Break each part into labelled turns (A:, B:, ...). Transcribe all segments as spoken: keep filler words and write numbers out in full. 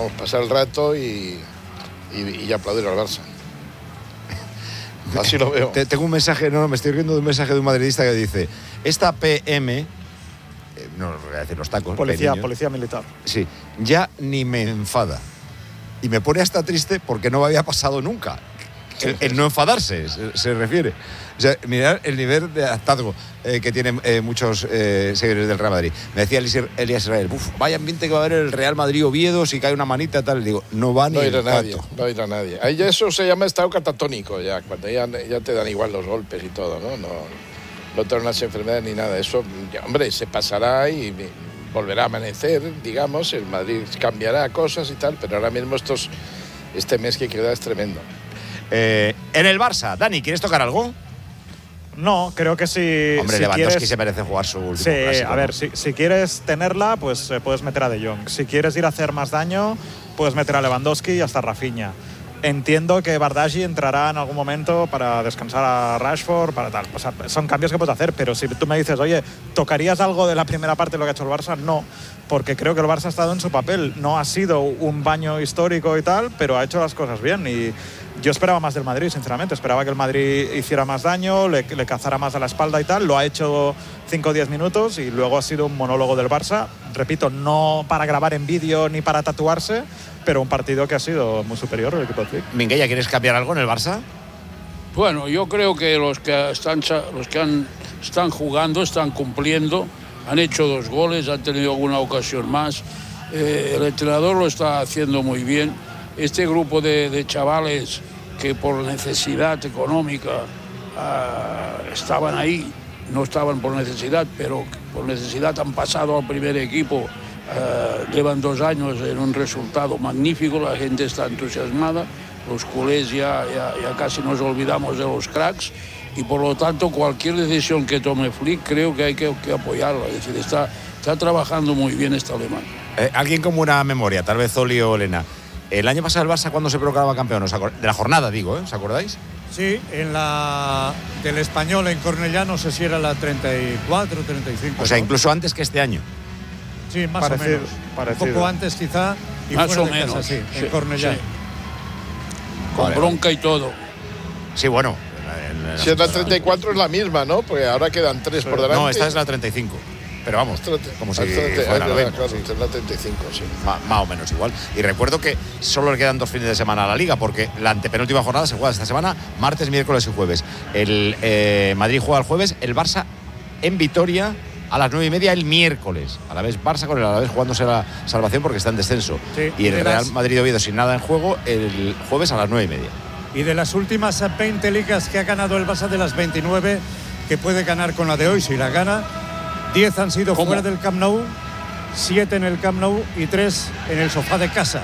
A: vamos, pasar el rato y, y, y aplaudir al Barça. Así lo veo.
B: Te, tengo un mensaje, no, no, me estoy riendo de un mensaje de un madridista que dice: esta P M, eh, no voy a decir los tacos,
C: policía,
B: niños,
C: policía militar.
B: Sí, ya ni me enfada. Y me pone hasta triste porque no me había pasado nunca. El, el no enfadarse, se, se refiere. O sea, mirar el nivel de hartazgo eh, que tienen eh, muchos eh, seguidores del Real Madrid. Me decía Elías Israel, uf, vaya ambiente que va a haber el Real Madrid-Oviedo si cae una manita tal. Le digo, no va ni
A: no
B: el
A: irá nadie,
B: pato.
A: no irá nadie. Ahí ya eso se llama estado catatónico, ya, cuando ya, ya te dan igual los golpes y todo, ¿no? No, no te dan las enfermedades ni nada. Eso, ya, hombre, se pasará y volverá a amanecer, digamos, el Madrid cambiará cosas y tal, pero ahora mismo estos, este mes que queda es tremendo.
B: Eh, en el Barça, Dani, ¿quieres tocar algo?
C: No, creo que si.
B: Hombre,
C: si
B: Lewandowski
C: quieres,
B: se merece jugar su último
C: sí,
B: clásico.
C: a ver,
B: ¿no?
C: si, si quieres tenerla, pues eh, puedes meter a De Jong. Si quieres ir a hacer más daño, puedes meter a Lewandowski y hasta Rafinha. Entiendo que Bardghji entrará en algún momento para descansar a Rashford, para tal. O sea, son cambios que puedes hacer, pero si tú me dices, oye, ¿tocarías algo de la primera parte de lo que ha hecho el Barça? No, porque creo que el Barça ha estado en su papel. No ha sido un baño histórico y tal, pero ha hecho las cosas bien. Y yo esperaba más del Madrid, sinceramente. Esperaba que el Madrid hiciera más daño, le, le cazara más a la espalda y tal. Lo ha hecho cinco o diez minutos y luego ha sido un monólogo del Barça. Repito, no para grabar en vídeo ni para tatuarse, pero un partido que ha sido muy superior al equipo de Flick.
B: Minguella, ¿quieres cambiar algo en el Barça?
D: Bueno, yo creo que los que están, los que han, están jugando, están cumpliendo, han hecho dos goles, han tenido alguna ocasión más. Eh, el entrenador lo está haciendo muy bien. Este grupo de, de chavales que por necesidad económica uh, estaban ahí, no estaban por necesidad, pero por necesidad han pasado al primer equipo. Uh, llevan dos años en un resultado magnífico, la gente está entusiasmada, los culés ya, ya, ya casi nos olvidamos de los cracks y por lo tanto cualquier decisión que tome Flick creo que hay que, que apoyarla, es decir, está, está trabajando muy bien este alemán.
B: Eh, alguien con buena memoria, tal vez Oli o Elena. El año pasado el Barça, ¿cuándo se proclamaba campeón? ¿Os acord- de la jornada, digo, ¿eh? ¿Os acordáis?
E: Sí, en la del Español en Cornellá, no sé si era la treinta y cuatro, treinta y cinco.
B: O sea,
E: ¿no?
B: incluso antes que este año.
E: Sí, más
C: Parecido,
E: o menos.
C: parecido.
E: Un poco antes quizá y
D: Más
E: fuera
D: o
E: de
D: menos,
E: casa, sí,
D: sí,
E: en Cornellá.
D: sí. Con
B: Vale,
D: bronca
B: vale.
D: y todo.
B: Sí, bueno. en- en-
A: Si es la treinta y cuatro es la misma, ¿no? Porque ahora quedan tres por delante.
B: No, esta es la treinta y cinco. Pero vamos, como si
A: Ah, treinta,
B: fuera lo
A: ah,
B: mismo,
A: claro,
B: sí.
A: es la treinta y cinco, sí.
B: Ma- más o menos igual. Y recuerdo que solo le quedan dos fines de semana a la Liga, porque la antepenúltima jornada se juega esta semana, martes, miércoles y jueves. El eh, Madrid juega el jueves, el Barça en Vitoria a las nueve y media el miércoles. A la vez Barça con el Alavés jugándose la salvación porque está en descenso.
E: Sí,
B: y el
E: de
B: Real
E: las-
B: Madrid-Oviedo sin nada en juego el jueves a las nueve y media.
E: Y de las últimas veinte ligas que ha ganado el Barça, de las veintinueve que puede ganar con la de hoy, si la gana, diez han sido
D: ¿Cómo?
E: fuera del Camp Nou, siete en el Camp Nou y tres en el sofá de casa.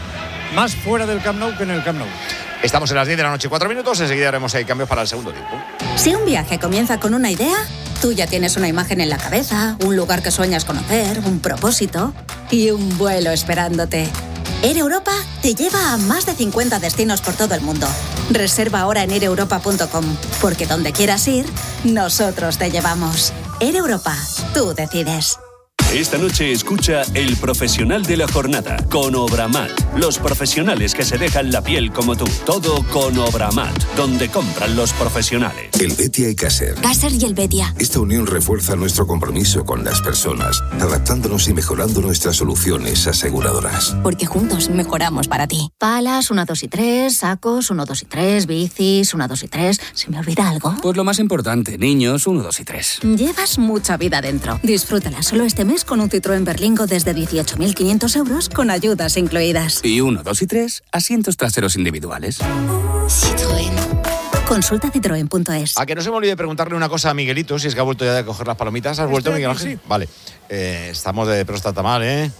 E: Más fuera del Camp Nou que en el Camp Nou.
B: Estamos en las diez de la noche, cuatro minutos. Enseguida haremos ahí cambios para el segundo tiempo.
F: Si un viaje comienza con una idea, tú ya tienes una imagen en la cabeza, un lugar que sueñas conocer, un propósito y un vuelo esperándote. Air Europa te lleva a más de cincuenta destinos por todo el mundo. Reserva ahora en air europa punto com, porque donde quieras ir, nosotros te llevamos. Air Europa, tú decides.
G: Esta noche escucha El Profesional de la Jornada con Obramat. Los profesionales que se dejan la piel como tú. Todo con Obramat, donde compran los profesionales.
H: Helvetia y Caser.
F: Caser y Helvetia.
H: Esta unión refuerza nuestro compromiso con las personas, adaptándonos y mejorando nuestras soluciones aseguradoras.
F: Porque juntos mejoramos para ti. Palas, una, dos y tres, sacos, uno, dos y tres, bicis, una, dos y tres. ¿Se me olvida algo?
I: Pues lo más importante, niños, uno, dos y tres.
F: Llevas mucha vida dentro. Disfrútala solo este mes con un Citroën Berlingo desde dieciocho mil quinientos euros con ayudas incluidas.
I: Y uno, dos y tres, asientos traseros individuales.
F: Citroën. Consulta citroen punto es.
B: A que no se me olvide preguntarle una cosa a Miguelito, si es que ha vuelto ya de coger las palomitas. ¿Has vuelto,
E: Estoy
B: Miguel
E: aquí,
B: Ángel?
E: sí.
B: Vale. Eh, estamos de próstata mal, ¿eh?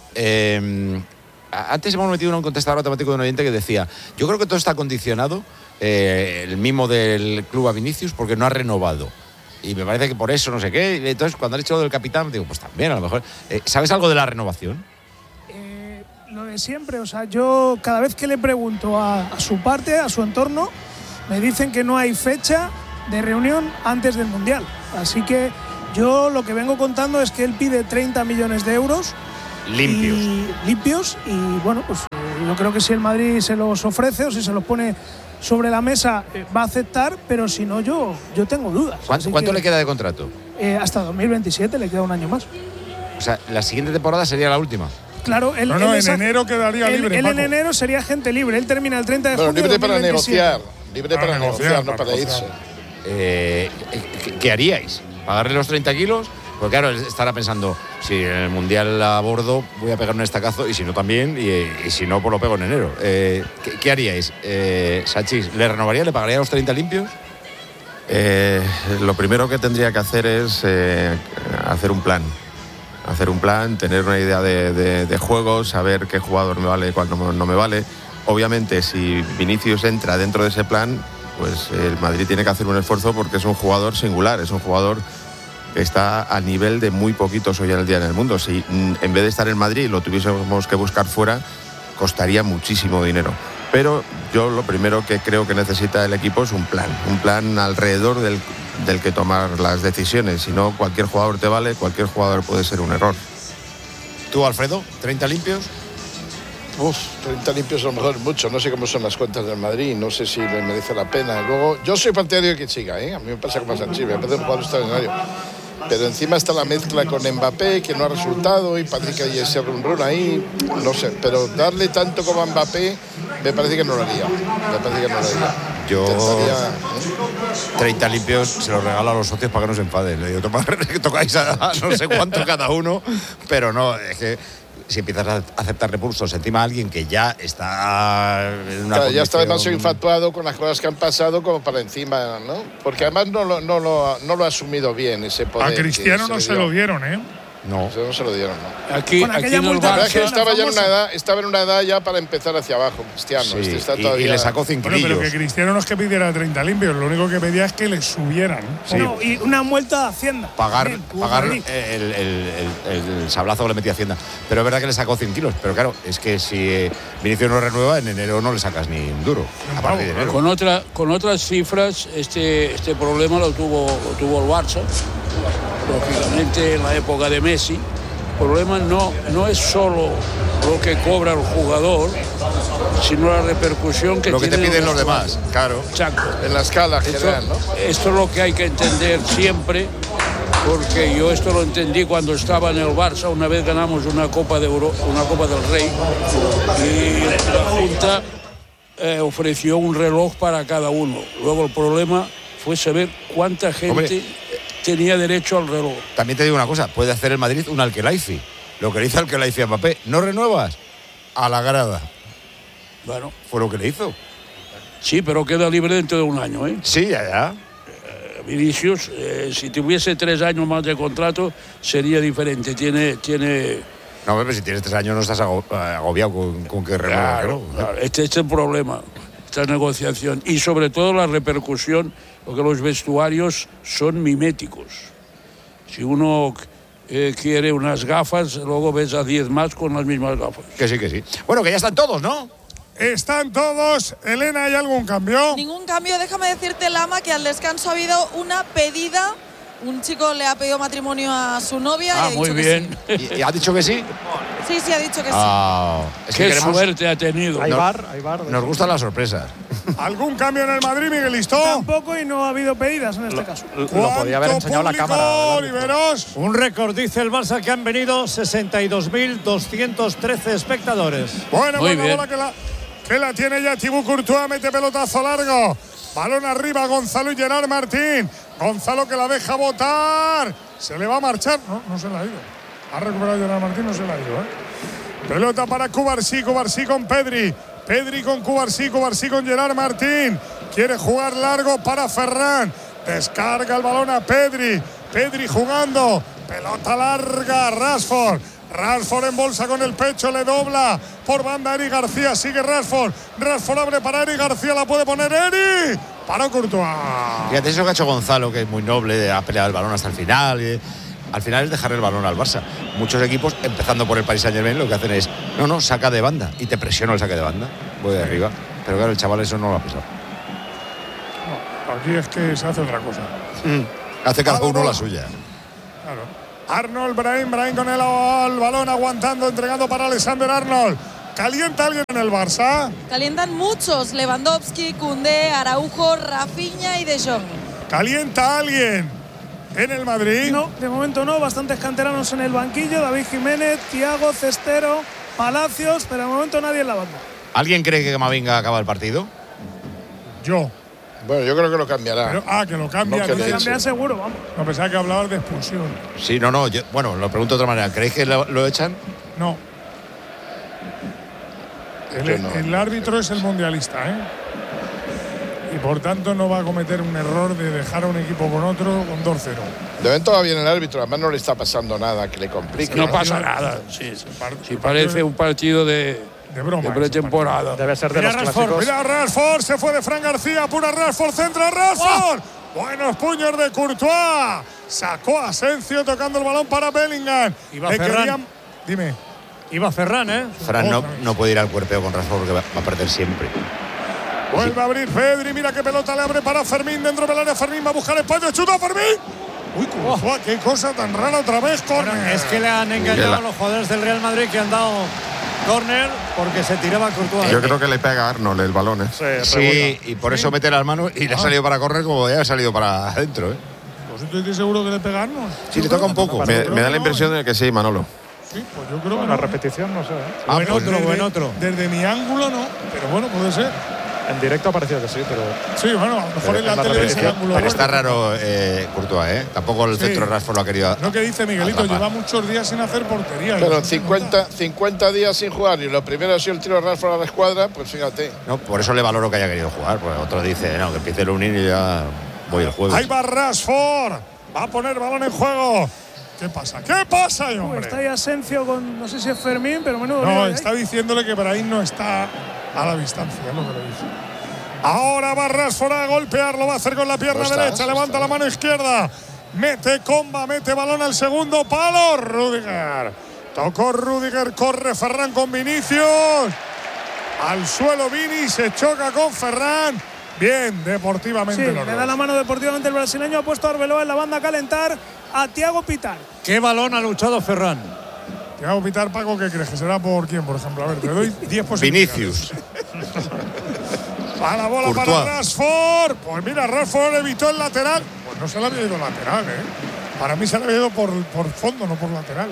B: eh Antes hemos metido en un contestador automático de un oyente que decía: yo creo que todo está condicionado, eh, el mimo del club a Vinicius, porque no ha renovado. Y me parece que por eso, no sé qué. Entonces, cuando han hecho lo del capitán, digo, pues también, a lo mejor. Eh, ¿Sabes algo de la renovación?
J: Eh, lo de siempre, o sea, yo cada vez que le pregunto a, a su parte, a su entorno, me dicen que no hay fecha de reunión antes del Mundial. Así que yo lo que vengo contando es que él pide treinta millones de euros.
B: Limpios.
J: Y, limpios. Y bueno, pues yo creo que si el Madrid se los ofrece o si se los pone sobre la mesa eh, va a aceptar, pero si no yo, yo tengo dudas.
B: ¿Cuánto, ¿cuánto
J: que,
B: le queda de contrato?
J: Eh, hasta dos mil veintisiete, le queda un año más.
B: O sea, la siguiente temporada sería la última.
J: Claro, él,
K: no, no,
J: él
K: en
J: esa,
K: enero quedaría
J: él,
K: libre.
J: Él
K: Paco.
J: en enero sería gente libre, él termina el treinta de
A: Bueno,
J: junio
A: libre
J: de
A: para
J: dos mil veintisiete.
A: negociar, libre para,
K: Para
A: negociar,
K: negociar,
A: no
K: para
A: para
K: negociar.
A: irse.
B: Eh, ¿qué, ¿Qué haríais? ¿Pagarle los treinta kilos? Porque claro, él estará pensando, si en el Mundial abordo voy a pegar un estacazo y si no también, y, y si no, pues lo pego en enero. Eh, ¿qué, ¿Qué haríais? Eh, Sachis, ¿le renovaría? ¿Le pagaría los treinta limpios?
L: Eh, lo primero que tendría que hacer es eh, hacer un plan. Hacer un plan, tener una idea de, de, de juego, saber qué jugador me vale y cuál no, no me vale. Obviamente, si Vinicius entra dentro de ese plan, pues el Madrid tiene que hacer un esfuerzo porque es un jugador singular, es un jugador que está a nivel de muy poquitos hoy en día en el mundo. Si en vez de estar en Madrid lo tuviésemos que buscar fuera, costaría muchísimo dinero. Pero yo lo primero que creo que necesita el equipo es un plan, un plan alrededor del, del que tomar las decisiones. Si no, cualquier jugador te vale, cualquier jugador puede ser un error.
B: ¿Tú, Alfredo, treinta limpios?
A: Uf, treinta limpios a lo mejor es mucho, no sé cómo son las cuentas del Madrid, no sé si le merece la pena. Luego, yo soy partidario de que siga, ¿eh? A mí me pasa como a Sanchi, me parece un jugador extraordinario. Pero encima está la mezcla con Mbappé, que no ha resultado, y parece que hay ese run run ahí, no sé. Pero darle tanto como a Mbappé, me parece que no lo haría. Me parece que no lo haría.
B: Yo,
A: Intentaría, ¿eh?
B: treinta limpios se los regalo a los socios para que no se enfaden. Le digo, tomad, que tocáis a, a no sé cuánto cada uno, pero no, es que si empiezas a aceptar repulsos encima a alguien que ya está en una
A: Claro, ya está
B: condición...
A: demasiado infatuado con las cosas que han pasado como para encima, ¿no? Porque además no lo, no lo, no lo ha asumido bien ese poder.
K: A Cristiano
A: que
K: no
A: le
K: se
A: dio.
K: lo dieron, ¿eh?
B: No.
A: Eso no se lo dieron, ¿no?
D: Aquí,
J: Con
D: aquí
J: aquella
D: en el
J: multa
A: La verdad es que
D: Barça,
A: estaba ya en una
J: famosa.
A: edad, estaba en una edad ya para empezar hacia abajo, Cristiano.
B: Sí,
A: Este está
B: y,
A: todavía...
B: y le sacó cinco
K: Bueno, pero
B: kilos.
K: que Cristiano no es que pidiera treinta limpios, lo único que pedía es que le subieran.
B: Sí.
J: No, y una multa a Hacienda.
B: Pagar,
J: También, como
B: pagar
J: Madrid.
B: el, el, el, el sablazo que le metía Hacienda. Pero es verdad que le sacó cien kilos. Pero claro, es que si eh, Vinicius no renueva, en enero no le sacas ni un duro. A partir de enero.
D: con, otra, con otras cifras, este, este problema lo tuvo, lo tuvo el Barça, lógicamente en la época de Messi. El problema no, no es solo lo que cobra el jugador, sino la repercusión que
B: Lo que te
D: tiene
B: piden los demás, claro.
D: Exacto.
A: En la escala
D: Esto,
A: general, ¿no?
D: esto es lo que hay que entender siempre, porque yo esto lo entendí cuando estaba en el Barça. Una vez ganamos una Copa de Euro, una Copa del Rey, y la Junta eh, ofreció un reloj para cada uno. Luego el problema fue saber cuánta gente
B: Hombre,
D: tenía derecho al reloj.
B: También te digo una cosa, puede hacer el Madrid un Al-Khelaifi. Lo que le hizo Al-Khelaifi a Mbappé, ¿no renuevas? A la grada.
D: Bueno,
B: Fue lo que le hizo.
D: sí, pero queda libre dentro de un año, ¿eh?
B: Sí, ya, ya.
D: Vinicius, eh, si tuviese tres años más de contrato, sería diferente. Tiene, tiene
B: No, pero si tienes tres años no estás ago- agobiado con, con que renueve.
D: Claro,
B: ¿no?
D: claro, este, este es el problema, esta negociación. Y sobre todo la repercusión, porque los vestuarios son miméticos. Si uno eh, quiere unas gafas, luego ves a diez más con las mismas gafas.
B: Que sí, que sí. Bueno, que ya están todos, ¿no?
K: Están todos. Elena, ¿hay algún cambio?
M: Ningún cambio. Déjame decirte, Lama, que al descanso ha habido una pedida. Un chico le ha pedido matrimonio a su novia.
D: Ah,
M: y ha
D: muy
M: dicho que
D: bien.
B: ¿Y, y ha dicho que sí?
M: Sí, sí, sí, ha dicho que sí.
B: Ah, es que
D: Qué
B: queremos-
D: suerte ha tenido.
C: Hay
B: No.
C: bar, hay bar.
B: Nos gustan las sorpresas.
K: ¿Algún cambio en el Madrid, Miguelito?
J: Tampoco, y no ha habido pedidas en este caso.
C: Lo podía haber
K: ¿Cuánto
C: enseñado la
K: público,
C: cámara. del árbitro.
K: Oliveros?
E: Un récord, dice el Barça, que han venido sesenta y dos mil doscientos trece espectadores.
K: Bueno,
D: Muy
K: buena
D: bien.
K: bola que la, que la tiene ya Thibaut Courtois, mete pelotazo largo. Balón arriba, Gonzalo y Gerard Martín. Gonzalo que la deja botar. Se le va a marchar. No, no se la ha ido. Ha recuperado Gerard Martín, no se la ha ido, ¿eh? Pelota para Cubarsí, Cubarsí con Pedri. Pedri con Cubarsí, Cubarsí con Gerard Martín. Quiere jugar largo para Ferran. Descarga el balón a Pedri. Pedri jugando. Pelota larga, Rashford. Rashford en bolsa con el pecho, le dobla por banda Eric García, sigue Rashford. Rashford abre para Eric García, la puede poner Eric. Para Courtois.
B: Fíjate, eso que ha hecho Gonzalo, que es muy noble, ha peleado el balón hasta el final. Y, al final es dejar el balón al Barça. Muchos equipos, empezando por el Paris Saint-Germain, lo que hacen es, no, no, saca de banda. Y te presiono el saque de banda. Voy de arriba. Pero claro, el chaval eso no lo ha pesado.
K: No, aquí es que se hace otra cosa.
B: Hace cada
K: Cada
B: uno
K: uno.
B: la suya.
K: Claro. Arnold, Brahim, Brahim con el, el balón aguantando, entregando para Alexander Arnold. ¿Calienta alguien en el Barça?
M: Calientan muchos. Lewandowski, Koundé, Araujo, Rafinha y De Jong.
K: ¿Calienta alguien en el Madrid?
J: No, de momento no. Bastantes canteranos en el banquillo. David Jiménez, Thiago, Cestero, Palacios, pero de momento nadie en la banda.
B: ¿Alguien cree que Camavinga acaba el partido?
K: Yo.
A: Bueno, yo creo que lo cambiará.
K: Pero, ah, que lo cambia.
A: No, que
K: ¿no?
A: lo
J: Cambiar seguro, vamos.
K: No, pensaba que hablabas de expulsión.
B: Sí, no, no. Yo, bueno, lo pregunto de otra manera. ¿Creéis que lo, lo echan?
K: No. El,
A: Yo no.
K: el árbitro es el mundialista, ¿eh? Y por tanto no va a cometer un error de dejar a un equipo con otro con dos cero.
A: De momento va bien el árbitro, además no le está pasando nada que le complique.
D: No pasa nada. Sí, sí. Si parece un partido de,
K: de broma.
D: de pretemporada.
C: Debe ser de
K: Mira
C: los
K: Rashford,
C: clásicos.
K: mira Rashford, se fue de Fran García, pura Rashford, centra Rashford. ¡Oh! Buenos puños de Courtois. Sacó a Asensio tocando el balón para Bellingham.
E: Iba
K: Le
E: Ferran.
K: querían- Dime.
E: Iba Ferran, ¿eh?
B: Fran no, no puede ir al cuerpeo con Rashford porque va, va a perder siempre.
K: Vuelve a abrir Pedri, mira qué pelota le abre para Fermín dentro del área. Fermín va a buscar espacio, chuta Fermín. Uy, Courtois, qué cosa tan rara otra vez,
E: Bueno,
K: córner.
E: es que le han engañado a los jugadores del Real Madrid que han dado córner porque se tiraba Courtois.
L: Yo creo que le pega a Arnold el balón, ¿eh?
C: Se
B: Sí,
C: regula.
B: y por eso mete las manos y le ha salido para correr como ya ha salido para adentro, ¿eh?
K: Pues estoy seguro que le pegarnos.
B: Sí, le toca un poco.
L: Me, me da la impresión de que sí, Manolo.
K: Sí, pues yo creo que
C: Una
K: no.
C: repetición, no sé. ¿eh?
B: Ah,
E: Buen
B: pues
E: otro,
K: desde,
E: buen otro.
K: Desde mi ángulo no, pero bueno, puede ser.
C: En directo ha parecido que sí, pero.
K: Sí, bueno, a lo mejor en la
C: en la
K: tele es el
C: repetición.
K: ángulo.
B: Pero está
K: bueno.
B: raro eh, Courtois, ¿eh? Tampoco el
K: Sí.
B: centro de Rashford lo ha querido.
K: Lo que dice Miguelito,
B: atrapar.
K: lleva muchos días sin hacer portería.
A: Pero
K: Y
A: en
K: eso se
A: cincuenta,
K: nota.
A: cincuenta días sin jugar y lo primero ha sido el tiro de Rashford a la escuadra, pues fíjate.
B: No, por eso le valoro que haya querido jugar. Porque otro dice, no, que empiece el unir y ya voy el jueves.
K: Ahí va Rashford. Va a poner balón en juego. ¿Qué pasa? ¿Qué pasa, ahí,
J: Uy,
K: hombre?
J: está ahí Asensio con, no sé si es Fermín, pero menudo lío
K: No,
J: hay ahí.
K: está diciéndole que Brahim no está a la distancia, es lo que le dice. Ahora va Rashford a golpear, lo va a hacer con la pierna
A: No está,
K: derecha,
A: no
K: levanta
A: está.
K: la mano izquierda, mete comba, mete balón al segundo palo, Rüdiger. Tocó Rüdiger, corre Ferran con Vinicius. Al suelo Vini, se choca con Ferran. Bien, deportivamente.
J: Sí,
K: los
J: le
K: dos.
J: da la mano deportivamente el brasileño, ha puesto a Arbeloa en la banda a calentar a Thiago Pitar.
E: ¿Qué balón ha luchado Ferran?
K: Te hago pitar, Paco, ¿qué crees? ¿Que será por quién, por ejemplo? A ver, te doy diez posibilidades.
B: Vinicius.
K: A la bola
B: Courtois.
K: para Rashford. Pues mira, Rashford evitó el lateral. Pues no se le había ido lateral, ¿eh? Para mí se le había ido por, por fondo, no por lateral.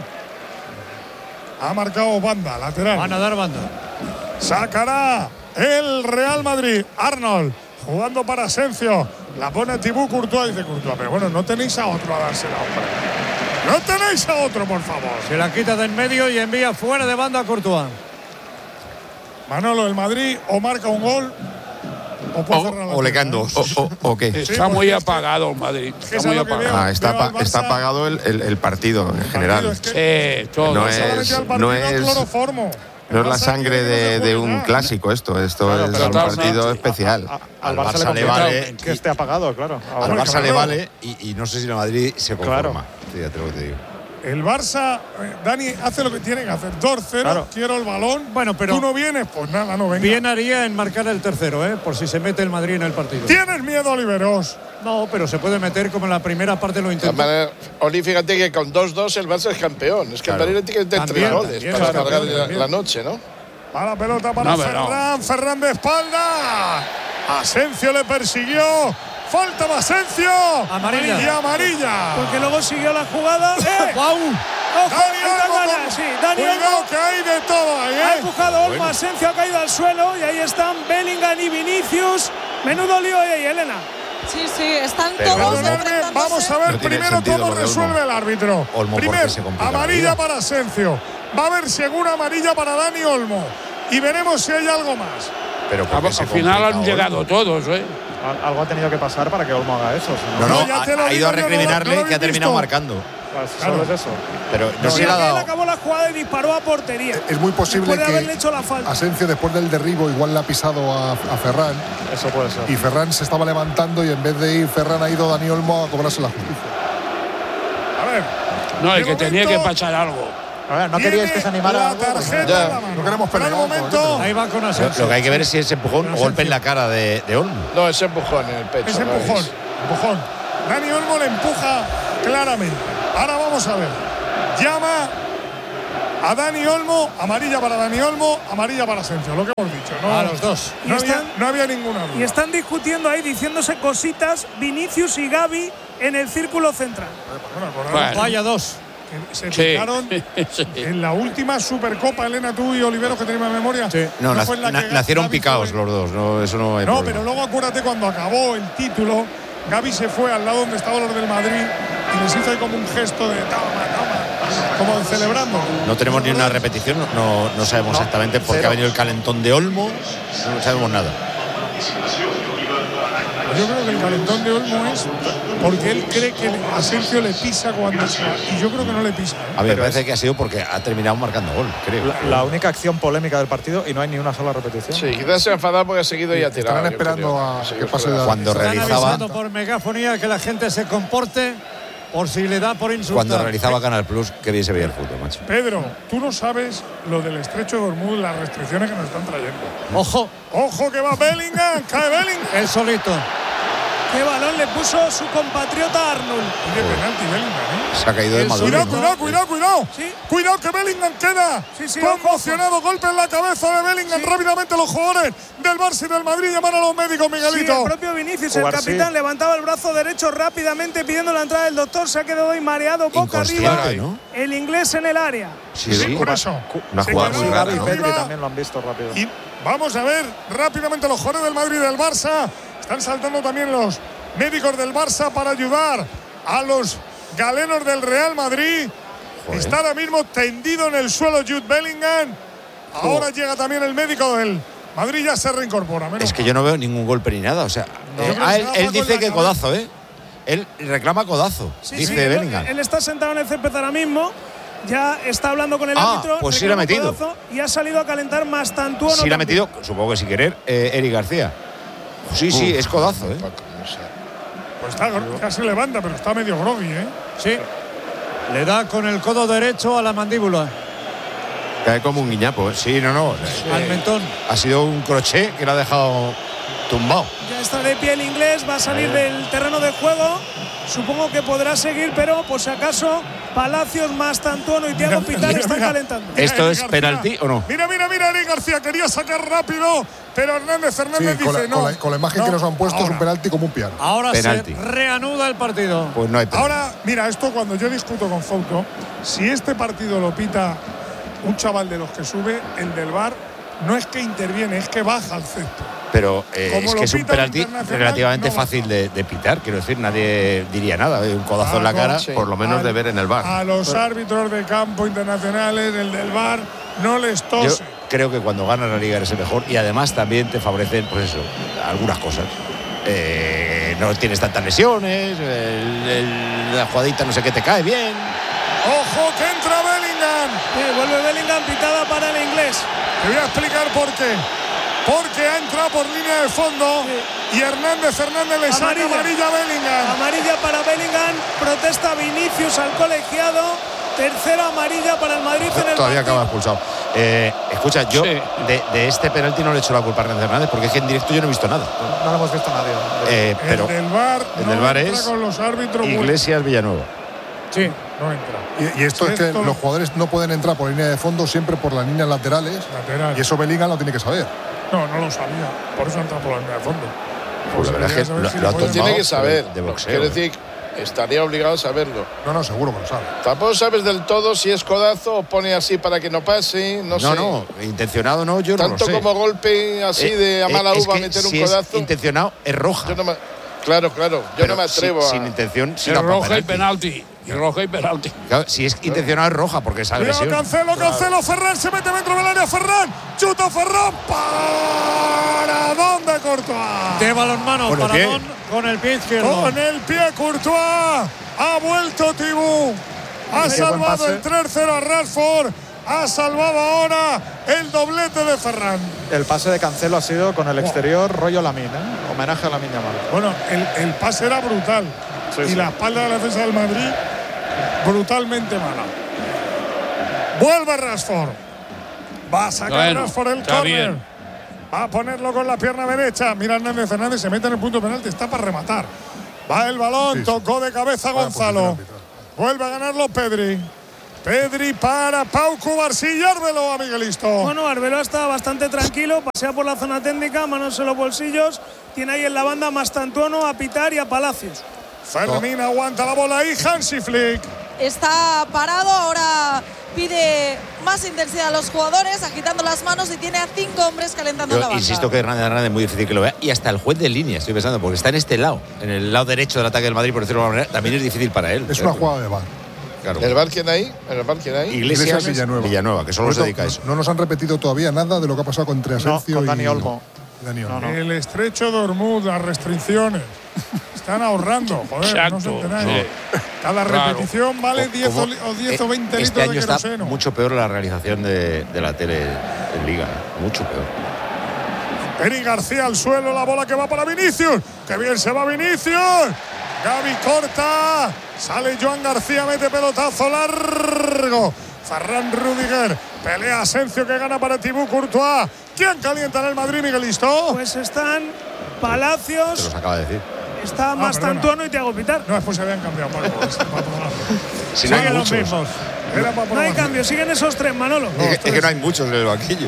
K: Ha marcado banda, lateral.
E: Van a dar banda.
K: Sacará el Real Madrid. Arnold jugando para Asensio. La pone Thibaut Courtois. Dice Courtois, pero bueno, no tenéis a otro a dársela, hombre. No tenéis a otro, por favor.
E: Se la quita de en medio y envía fuera de banda a Courtois.
K: Manolo, el Madrid o marca un gol o puede
L: O-
K: cerrar la
B: o le
K: puerta,
B: caen
K: ¿eh?
B: dos.
L: ¿O, o, o qué?
D: Está
K: Sí,
D: muy
K: porque-
D: apagado el Madrid.
K: que
D: Está
K: es
D: muy
K: lo que
D: apagado.
K: veo.
L: Ah, está,
K: Veo al
L: apa- está
K: Barça.
L: apagado el, el- el partido en general.
K: Es que
D: Sí, todo.
L: No
K: se ha
L: es-
K: metido al partido
L: no es-
K: cloroformo.
L: No es la
K: Barça
L: sangre
K: quiere que no
L: de,
K: se
L: de
K: juegue
L: un
K: ya.
L: clásico esto. Esto
C: Claro,
L: es
C: pero
L: un
C: tal-
L: partido
C: a-
L: especial.
C: a-
B: Al
C: al Barça,
B: Barça
C: le
B: le
C: complica
B: vale
C: que esté apagado, claro.
B: Al
C: Ahora,
B: Barça le
K: claro.
B: vale y, y no sé si el Madrid se conforma.
C: Claro.
B: Fíjate lo que te digo.
K: El Barça, eh, Dani, hace lo que tiene que hacer. dos cero,
C: Claro.
K: quiero el balón.
E: Bueno, pero-
K: ¿Tú no vienes? Pues nada, no venga.
E: Bien haría en marcar el tercero, ¿eh? Por si se mete el Madrid en el partido.
K: ¿Tienes miedo, Oliveros?
E: No, pero se puede meter como en la primera parte lo
A: De todas
E: intentó.
A: maneras, Oli, fíjate que con dos dos el Barça es campeón. Es que
B: Claro.
A: el Madrid tiene que meter tres
E: También,
A: goles
E: también
A: para
E: es campeón,
A: alargar la,
E: también.
A: la noche, ¿no?
K: Va la pelota para
D: No, pero no.
K: Ferran. Ferran de espalda. Asensio le persiguió. Falta de Asensio.
E: Amarilla.
K: Y amarilla.
J: Porque luego siguió la jugada. ¡Eh!
E: ¡Guau!
J: ¡Ojo!
K: Dani
J: ahí está
K: Olmo,
J: Gana,
K: con-
J: sí, Dani
K: Cuidado
J: Olmo
K: que hay de todo ahí,
J: ha
K: ¿eh?
J: empujado Olmo, Asensio ha caído al suelo y ahí están Bellingham y Vinicius. Menudo lío ahí, Elena.
M: Sí, sí, están
B: Pero
M: todos
K: Perdonadme,
M: enfrentándose.
K: vamos a ver
L: No tiene
K: primero
L: sentido
K: cómo
L: lo de Olmo.
K: resuelve el árbitro.
B: Olmo, ¿por qué
K: Primero,
B: se complica la
K: amarilla
B: vida?
K: para Asensio. Va a haber segura amarilla para Dani Olmo. Y veremos si hay algo más.
B: Pero
D: Al
B: porque se
D: al final han
B: complica,
D: llegado todos, ¿eh?
C: Al- Algo ha tenido que pasar para que Olmo haga eso. si no,
B: No, no,
K: No, ya
B: ha,
K: te lo
B: ha
K: digo
B: ido a
K: yo, no lo-
B: recriminarle
K: no lo
B: que ha
K: habéis
B: terminado
K: visto.
B: marcando.
C: pues solo es eso.
B: Pero no
J: Sí,
B: se le ha
J: él
B: dado.
J: acabó la jugada y disparó a portería.
N: Es muy posible
J: Después de haberle
N: que
J: hecho la falta.
N: Asensio, después del derribo, igual le ha pisado a, a Ferran.
C: Eso puede ser.
N: Y Ferran se estaba levantando y en vez de ir Ferran ha ido Dani Olmo a cobrarse la justicia.
K: A ver.
D: No, el
K: de
D: que tenía que
K: momento,
D: pasar algo.
C: A ver, ¿no
K: tiene
C: queríais que se animara
K: la
C: algo?
K: tarjeta
A: Ya.
K: en la mano.
N: No queremos
K: Pero
N: pelear,
K: al momento,
E: Ahí va con
B: Lo,
E: Asensio.
B: lo que hay que ver es si ese empujón o golpe en la cara de, de Olmo.
A: No, ese empujón en el pecho.
K: ese
A: ¿no?
K: empujón.
A: Es-
K: Empujón. Dani Olmo le empuja claramente. Ahora vamos a ver. Llama a Dani Olmo, amarilla para Dani Olmo, amarilla para Asensio, lo que hemos dicho, ¿no?
E: A los dos.
K: No,
J: Y
K: había,
J: están-
K: no había ninguna duda.
J: Y están discutiendo ahí, diciéndose cositas, Vinicius y Gavi en el círculo central.
K: Bueno, acordaros
D: Bueno.
E: Vaya dos.
K: que se
D: Sí.
K: picaron
D: Sí.
K: en la última Supercopa, Elena, tú y Oliveros, que tenemos memoria.
E: Sí.
B: No,
K: ¿No
B: nac-
K: fue en la
B: na-
K: que
B: nacieron
K: Gavi
B: picados
K: fue?
B: los dos, no, eso no hay
K: No,
B: problema.
K: pero luego acuérdate cuando acabó el título, Gavi se fue al lado donde estaban los del Madrid y les hizo ahí como un gesto de toma, toma, como de celebrando.
B: No tenemos ni una repetición, no, no sabemos exactamente por qué ha venido el calentón de Olmo, no sabemos nada.
K: Yo creo que el calentón de Olmo es porque él cree que Asensio le pisa cuando se va, y yo creo que no le pisa. ¿eh?
B: A mí me parece que ha sido porque ha terminado marcando gol, creo.
C: La, la única acción polémica del partido y no hay ni una sola repetición.
A: Sí, quizás se ha enfadado porque ha seguido y ha tirado.
N: Estarán
A: yo
N: esperando
A: creo.
N: a
A: Ha seguido
N: que pase
A: fuera.
N: la-
B: Cuando
E: Están
B: realizaba,
E: avisando por megafonía que la gente se comporte por si le da por insultar.
B: cuando realizaba Canal Plus, que bien se veía el fútbol, macho.
K: Pedro, tú no sabes lo del estrecho de Hormuz, las restricciones que nos están trayendo.
E: Ojo,
K: ¡Ojo que va Bellingham! ¡Cae Bellingham!
E: él solito.
J: ¿Qué balón le puso su compatriota Arnold?
K: Pide penalti Bellingham, ¿eh?
B: Se ha caído de
E: El
B: maduro.
K: Cuidado, cuidado, cuidado, cuidado.
J: Sí.
K: Cuidado que Bellingham queda
J: Sí, sí,
K: conmocionado. Golpe en la cabeza de Bellingham.
J: Sí.
K: Rápidamente los jugadores del Barça y del Madrid llaman a los médicos,
J: Sí,
K: Miguelito.
J: el propio Vinicius, el
C: Jugar,
J: capitán,
C: sí.
J: levantaba el brazo derecho rápidamente pidiendo la entrada del doctor. Se ha quedado ahí mareado, boca
B: Inconsciente,
J: arriba.
B: ¿no?
J: El inglés en el área.
B: Sí,
K: Sí,
B: sí.
K: por eso.
L: Una
K: Se
L: jugada
K: quedó
L: muy
K: boca
L: rápida.
C: Y Pedri
K: arriba.
C: también lo han visto rápido.
K: Y vamos a ver rápidamente los jugadores del Madrid y del Barça. Están saltando también los médicos del Barça para ayudar a los galenos del Real Madrid.
B: Joder.
K: Está ahora mismo tendido en el suelo Jude Bellingham. Ahora llega también el médico del Madrid, ya se reincorpora. menos
B: Es que
K: mal.
B: yo no veo ningún golpe ni nada. O sea,
K: No,
B: eh,
K: yo creo
B: ah,
K: que
B: él,
K: se
B: él
K: da
B: dice
K: con la
B: que codazo, ¿eh? Él reclama codazo,
J: Sí,
B: dice
J: sí, él-
B: Bellingham.
J: Él, está sentado en el césped ahora mismo. Ya está hablando con el
B: Ah,
J: árbitro.
B: pues sí le ha
J: reclama
B: metido.
J: codazo Y ha salido a calentar más tantuono.
B: Sí le ha
J: también.
B: metido, supongo que sin querer, eh, Eric García. Sí, sí, es codazo, ¿eh?
A: No sé.
K: Pues está, ya se levanta, pero está medio groggy, ¿eh?
E: Sí. Le da con el codo derecho a la mandíbula,
L: Cae como un guiñapo, ¿eh?
B: Sí, no, no.
E: al
B: eh,
E: mentón.
B: ha sido un crochet que le ha dejado tumbado.
J: Ya está de pie el inglés, va a salir del terreno de juego. Supongo que podrá seguir, pero por si acaso, Palacios, más Tantuono y Thiago Pitán
K: mira,
J: están
K: mira.
J: calentando.
B: ¿Esto
K: Eric
B: es
K: García.
B: penalti o no?
K: Mira, mira, mira, Eric García quería sacar rápido, pero Hernández
N: Sí,
K: Hernández
N: con
K: dice
N: la,
K: no.
N: con la- con la imagen
K: no,
N: que nos han puesto es
K: ahora.
N: un penalti como un piano.
E: Ahora
B: Penalti.
E: se reanuda el partido.
B: Pues no hay penalti.
K: Ahora, mira, esto cuando yo discuto con Fouto, si este partido lo pita un chaval de los que sube, el del V A R no es que interviene, es que baja al césped.
B: Pero eh,
K: Como
B: es
K: lo
B: que es un
K: pita un
B: penalti
K: internacional,
B: relativamente
K: no
B: fácil de, de pitar. Quiero decir, nadie diría nada. eh, Un codazo en la
K: Ah,
B: cara.
K: no,
A: sí.
L: Por lo menos de ver en el bar.
K: A los árbitros de campo internacionales, el del V A R, no les
B: Yo
K: tose.
B: creo que cuando ganas la liga eres el mejor y además también te favorecen, pues eso, algunas cosas. Eh, no tienes tantas lesiones, el- el- la jugadita no sé qué te cae bien.
K: ¡Ojo que entra Bellingham!
J: Sí, vuelve Bellingham, pitada para el inglés.
K: Te voy a explicar por qué. Porque ha entrado por línea de fondo y Hernández Hernández le saca
J: Amarilla.
K: amarilla a Bellingham.
J: Amarilla para Bellingham, protesta Vinicius al colegiado. Tercera amarilla para el Madrid en el
B: Todavía
J: partido.
B: acaba expulsado. Eh, escucha, yo
D: Sí.
B: de, de este penalti no le echo la culpa a Hernández Hernández porque es que en directo yo no he visto nada.
C: No lo hemos visto nadie.
B: Eh, pero
K: el del V A R,
B: el
K: no
B: del V A R
K: entra
B: es
K: con los árbitros.
B: Iglesias Villanueva.
K: Sí, no entra.
N: Y, y esto
K: Sí,
N: es que
K: esto-
N: los jugadores no pueden entrar por línea de fondo, siempre por las líneas laterales.
K: Lateral.
N: Y eso Bellingham lo tiene que saber.
K: No, no lo sabía. Por eso entra por la línea de fondo.
B: Pues la verdad es que
K: Saber
B: lo,
K: si
B: lo
K: le
B: ha
K: pueden-
B: tumbado
A: Tiene que saber.
B: de boxeo.
A: Quiero decir, estaría obligado a saberlo.
N: No, no, seguro que lo sabe.
A: Tampoco sabes del todo si es codazo o pone así para que no pase. No,
B: No,
A: sé.
B: no, intencionado no, yo no
A: Tanto
B: lo sé.
A: como golpe así
B: Eh,
A: de a
B: eh,
A: mala
B: es
A: uva
B: que
A: meter un
B: si es
A: codazo.
B: intencionado es roja.
A: Yo no me- claro, claro. Yo
B: Pero
A: no me atrevo
B: sin,
A: a.
B: sin intención, sí
D: Es
B: da pa'
D: roja y
B: penalti.
D: penalti. Y roja y penalti.
B: Claro, si es intencionado es roja porque es
K: Cuidado,
B: agresión.
K: Cancelo, Cancelo, Ferran se mete dentro del área, Ferran, chuta Ferran, ¿para dónde Courtois?
E: De balonmano
B: Con el
E: para
B: pie.
E: Don con el pie izquierdo.
K: Con el pie Courtois, ha vuelto Tibú, ha
N: Qué buen
K: salvado
N: pase.
K: el tres cero a Rashford, ha salvado ahora el doblete de Ferran.
C: El pase de Cancelo ha sido con el exterior rollo Lamine, ¿eh? Homenaje a Lamine Yamal.
K: Bueno, el, el pase era brutal
C: Sí,
K: y
C: sí.
K: la espalda de la defensa del Madrid brutalmente mala. Vuelve Rashford, va a sacar
D: Bueno,
K: Rashford el
D: está
K: córner.
D: bien.
K: Va a ponerlo con la pierna derecha. Mira Hernández Fernández, se mete en el punto penalti, está para rematar. Va el balón,
N: Sí, sí.
K: tocó de cabeza
N: Vaya
K: Gonzalo.
N: posición arbitral.
K: Vuelve a ganarlo Pedri. Pedri para Pau Cubarsí y Arbeloa, Miguelisto.
J: Bueno, Arbeloa está bastante tranquilo, pasea por la zona técnica, manos en los bolsillos. Tiene ahí en la banda a Mastantuono, a Pitar y a Palacios.
K: Fermín aguanta la bola y Hansi Flick.
M: Está parado, ahora pide más intensidad a los jugadores, agitando las manos y tiene a cinco hombres calentando
B: Yo
M: la banda.
B: insisto que Hernández Hernández es muy difícil que lo vea. Y hasta el juez de línea, estoy pensando, porque está en este lado, en el lado derecho del ataque del Madrid, por decirlo de alguna manera, también es difícil para él.
N: Es una jugada de V A R.
B: Claro.
A: ¿El V A R quién hay? ¿El V A R quién hay?
B: Iglesias,
N: Iglesias Villanueva.
B: Villanueva, que solo se dedica a eso.
N: No nos han repetido todavía nada de lo que ha pasado con entre Asensio
C: No, con Dani
N: y
C: Olmo.
N: Dani Olmo.
C: No, no.
K: El estrecho de Hormuz, las restricciones. Están ahorrando, joder,
D: Exacto,
K: no se enteráis.
D: sí.
K: Cada
D: Claro.
K: repetición vale
B: Co-
K: diez
B: como-
K: o diez o veinte
B: eh,
K: litros
B: Este año
K: de
B: está
K: queroseno.
B: mucho peor la realización de, de la tele en Liga. Mucho peor.
K: Eric García al suelo, la bola que va para Vinicius. ¡Qué bien se va Vinicius! Gavi corta. Sale Joan García, mete pelotazo largo. Ferran Rudiger. Pelea Asensio que gana para Thibaut Courtois. ¿Quién calienta en el Madrid, Miguelisto?
J: Pues están
B: Te
J: Palacios,
B: los acaba de decir.
J: está Mastantuono y Thiago Pitar.
K: No, después se habían cambiado, Paco. Es para probarlo.
B: Si no hay
K: Siguen los
B: muchos.
K: mismos. Era para
J: No hay
K: probarlo.
J: cambio, siguen esos tres, Manolo.
B: Es que, es que no hay muchos en el banquillo.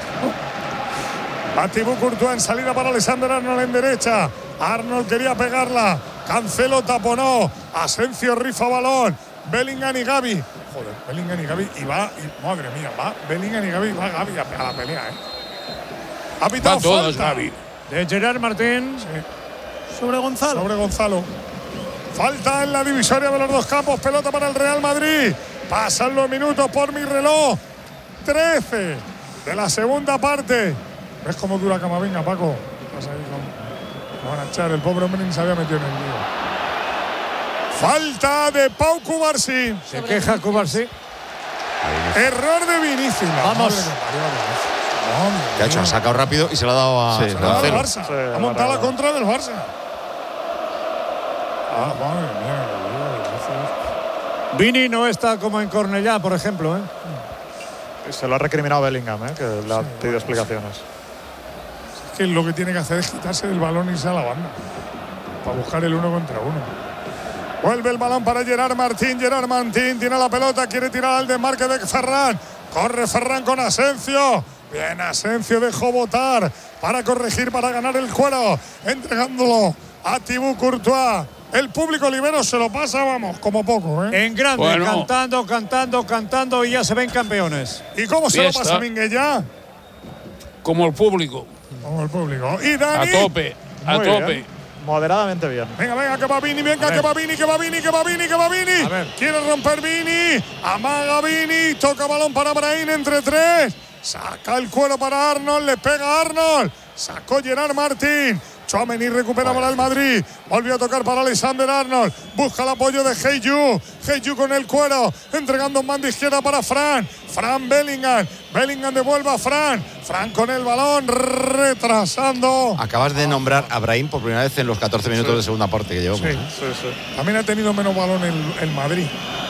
K: A Thibaut Courtois en salida para Alexander Arnold en derecha. Arnold quería pegarla. Cancelo taponó. Asensio rifa balón. Bellingham y Gavi. Joder, Bellingham y Gavi. Y va, y, madre mía, va Bellingham y Gavi. Va Gavi a, a la pelea, ¿eh? Ha pitado
D: Va todos,
K: falta.
D: Gavi.
E: De Gerard Martín.
J: Sobre Gonzalo.
K: Sobre Gonzalo. Falta en la divisoria de los dos campos. Pelota para el Real Madrid. Pasan los minutos por mi reloj. trece de la segunda parte. ¿Ves cómo dura Camavinga, Paco? Vas ahí con... Lo van a echar. El pobre hombre ni se había metido en el lío. Falta de Pau Cubarsí.
E: Se queja Cubarsí.
K: Error de Vinicius. La
E: Vamos.
K: madre que parió a Vinicius. Madre
B: ¿Qué ha hecho? Ha
K: mía.
B: sacado rápido y se lo ha dado a
L: Sí,
K: Se la da al
B: Cancelo.
K: Barça.
C: Sí,
K: ha montado
C: la
K: la contra del Barça. Ah, madre mía. Vinicius.
E: Vini no está como en Cornellá, por ejemplo. ¿eh?
C: Se lo ha recriminado Bellingham, ¿eh? Que le ha pedido explicaciones.
K: Es que lo que tiene que hacer es quitarse del balón y irse a la banda. Para buscar el uno contra uno. Vuelve el balón para Gerard Martín. Gerard Martín tiene la pelota, quiere tirar al desmarque de Ferran. Corre Ferran con Asensio. Bien, Asensio dejó botar para corregir, para ganar el cuero. Entregándolo a Thibaut Courtois. El público libero se lo pasa, vamos, como poco, ¿eh?
E: En grande,
D: Bueno.
E: cantando, cantando, cantando y ya se ven campeones.
K: ¿Y cómo se
D: Fiesta.
K: lo pasa Minguella?
D: Como el público.
K: Como el público. Y
D: A
K: Dani.
D: tope, a
C: Muy
D: tope.
C: bien. Moderadamente bien.
K: Venga, venga, que va Vini, venga, que va Vini, que va Vini, que va Vini, que va Vini.
E: A ver.
K: Quiere romper Vini. Amaga Vini. Toca balón para Brahim entre tres. Saca el cuero para Arnold. Le pega a Arnold. Sacó Gerard Martín. Tchouaméni recupera para el Madrid. Volvió a tocar para Alexander Arnold. Busca el apoyo de Heyu. Heyu con el cuero. Entregando un mando izquierda para Fran. Fran Bellingham. Bellingham devuelve a Fran. Fran con el balón. Retrasando.
B: Acabas de nombrar a Brahim por primera vez en los catorce minutos de segunda parte que llevamos.
K: Sí.
B: ¿eh?
C: Sí, sí.
K: También ha tenido menos balón el, el Madrid.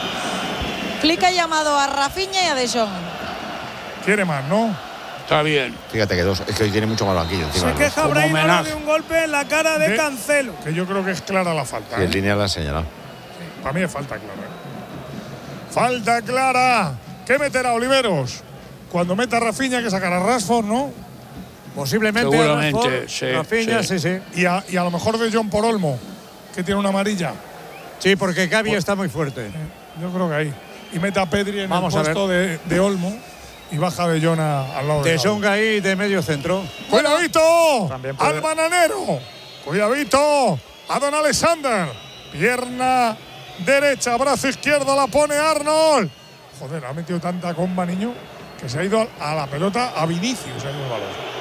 M: Flick ha llamado a Rafinha y a De Jong.
K: Quiere más, ¿no?
D: Está bien.
B: Fíjate que dos. Es que hoy tiene mucho más banquillo encima.
J: Se
B: ¿no?
J: queja
D: Como
J: Brahim ahora
D: homenaje.
J: de un golpe en la cara de
K: De-
J: Cancelo.
K: Que yo creo que es clara la falta.
B: Sí,
K: ¿eh?
B: en línea la ha señalado.
K: Para mí es falta clara. ¿eh? Falta clara. ¿Qué meterá Oliveros? Cuando meta a Rafinha, que sacará a Rashford, ¿no?
E: Posiblemente
D: Seguramente,
E: Rashford,
D: sí,
E: Rafinha, sí,
D: sí.
E: sí.
K: Y a, y a lo mejor de John por Olmo, que tiene una amarilla.
E: Sí, porque Gavi está muy fuerte.
K: Yo creo que ahí. Y mete a Pedri en
E: Vamos a
K: el puesto de, de Olmo y baja de John a- al lado de
E: De
K: Gavi.
E: Jong ahí de medio centro.
K: ¡Cuidadito!
C: También puede-
K: ¡Al bananero! ¡Cuidadito! A Don Alexander. Pierna derecha, brazo izquierdo, la pone Arnold. Joder, ha metido tanta comba, niño, que se ha ido a la pelota a Vinicius. Se ha ido el balón.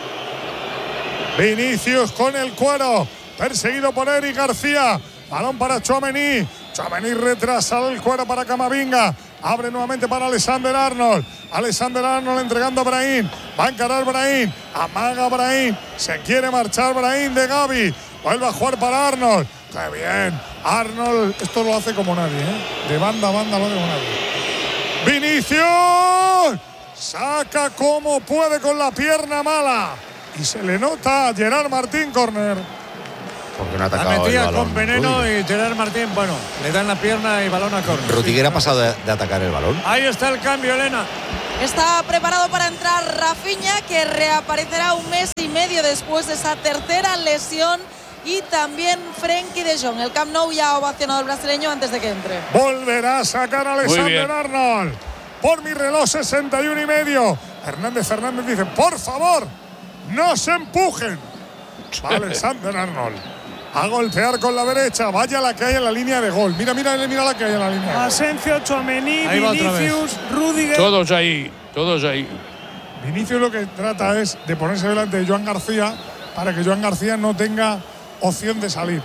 K: Vinicius con el cuero. Perseguido por Eric García. Balón para Tchouaméni. Tchouaméni retrasa el cuero para Camavinga. Abre nuevamente para Alexander Arnold. Alexander Arnold entregando a Brahim. Va a encarar Brahim. Amaga Brahim. Se quiere marchar Brahim de Gavi. Vuelve a jugar para Arnold. ¡Qué bien! Arnold, esto lo hace como nadie, ¿eh? De banda a banda lo hace como nadie. ¡Vinicius! Saca como puede con la pierna mala. Y se le nota a Gerard Martín, córner.
B: Porque no ha
E: La
B: atacado el
E: metía
B: balón.
E: con veneno
B: Rudiger.
E: y Gerard Martín, bueno, le dan la pierna y balón a córner.
B: Rudiger ha pasado de, de atacar el balón.
E: Ahí está el cambio, Elena.
M: Está preparado para entrar Rafinha, que reaparecerá un mes y medio después de esa tercera lesión. Y también Frenkie de Jong. El Camp Nou ya ha ovacionado al brasileño antes de que entre.
K: Volverá a sacar a Alexander Arnold. Por mi reloj, sesenta y uno y medio. Hernández Fernández dice, por favor, no se empujen. Va Alexander Arnold a golpear con la derecha. Vaya la que hay en la línea de gol. Mira, mira, mira la que hay en la línea de gol.
J: Asensio, Tchouaméni,
E: Ahí va otra vez.
J: Vinicius, Rudiger.
D: Todos ahí, todos ahí.
K: Vinicius lo que trata es de ponerse delante de Joan García para que Joan García no tenga opción de salir.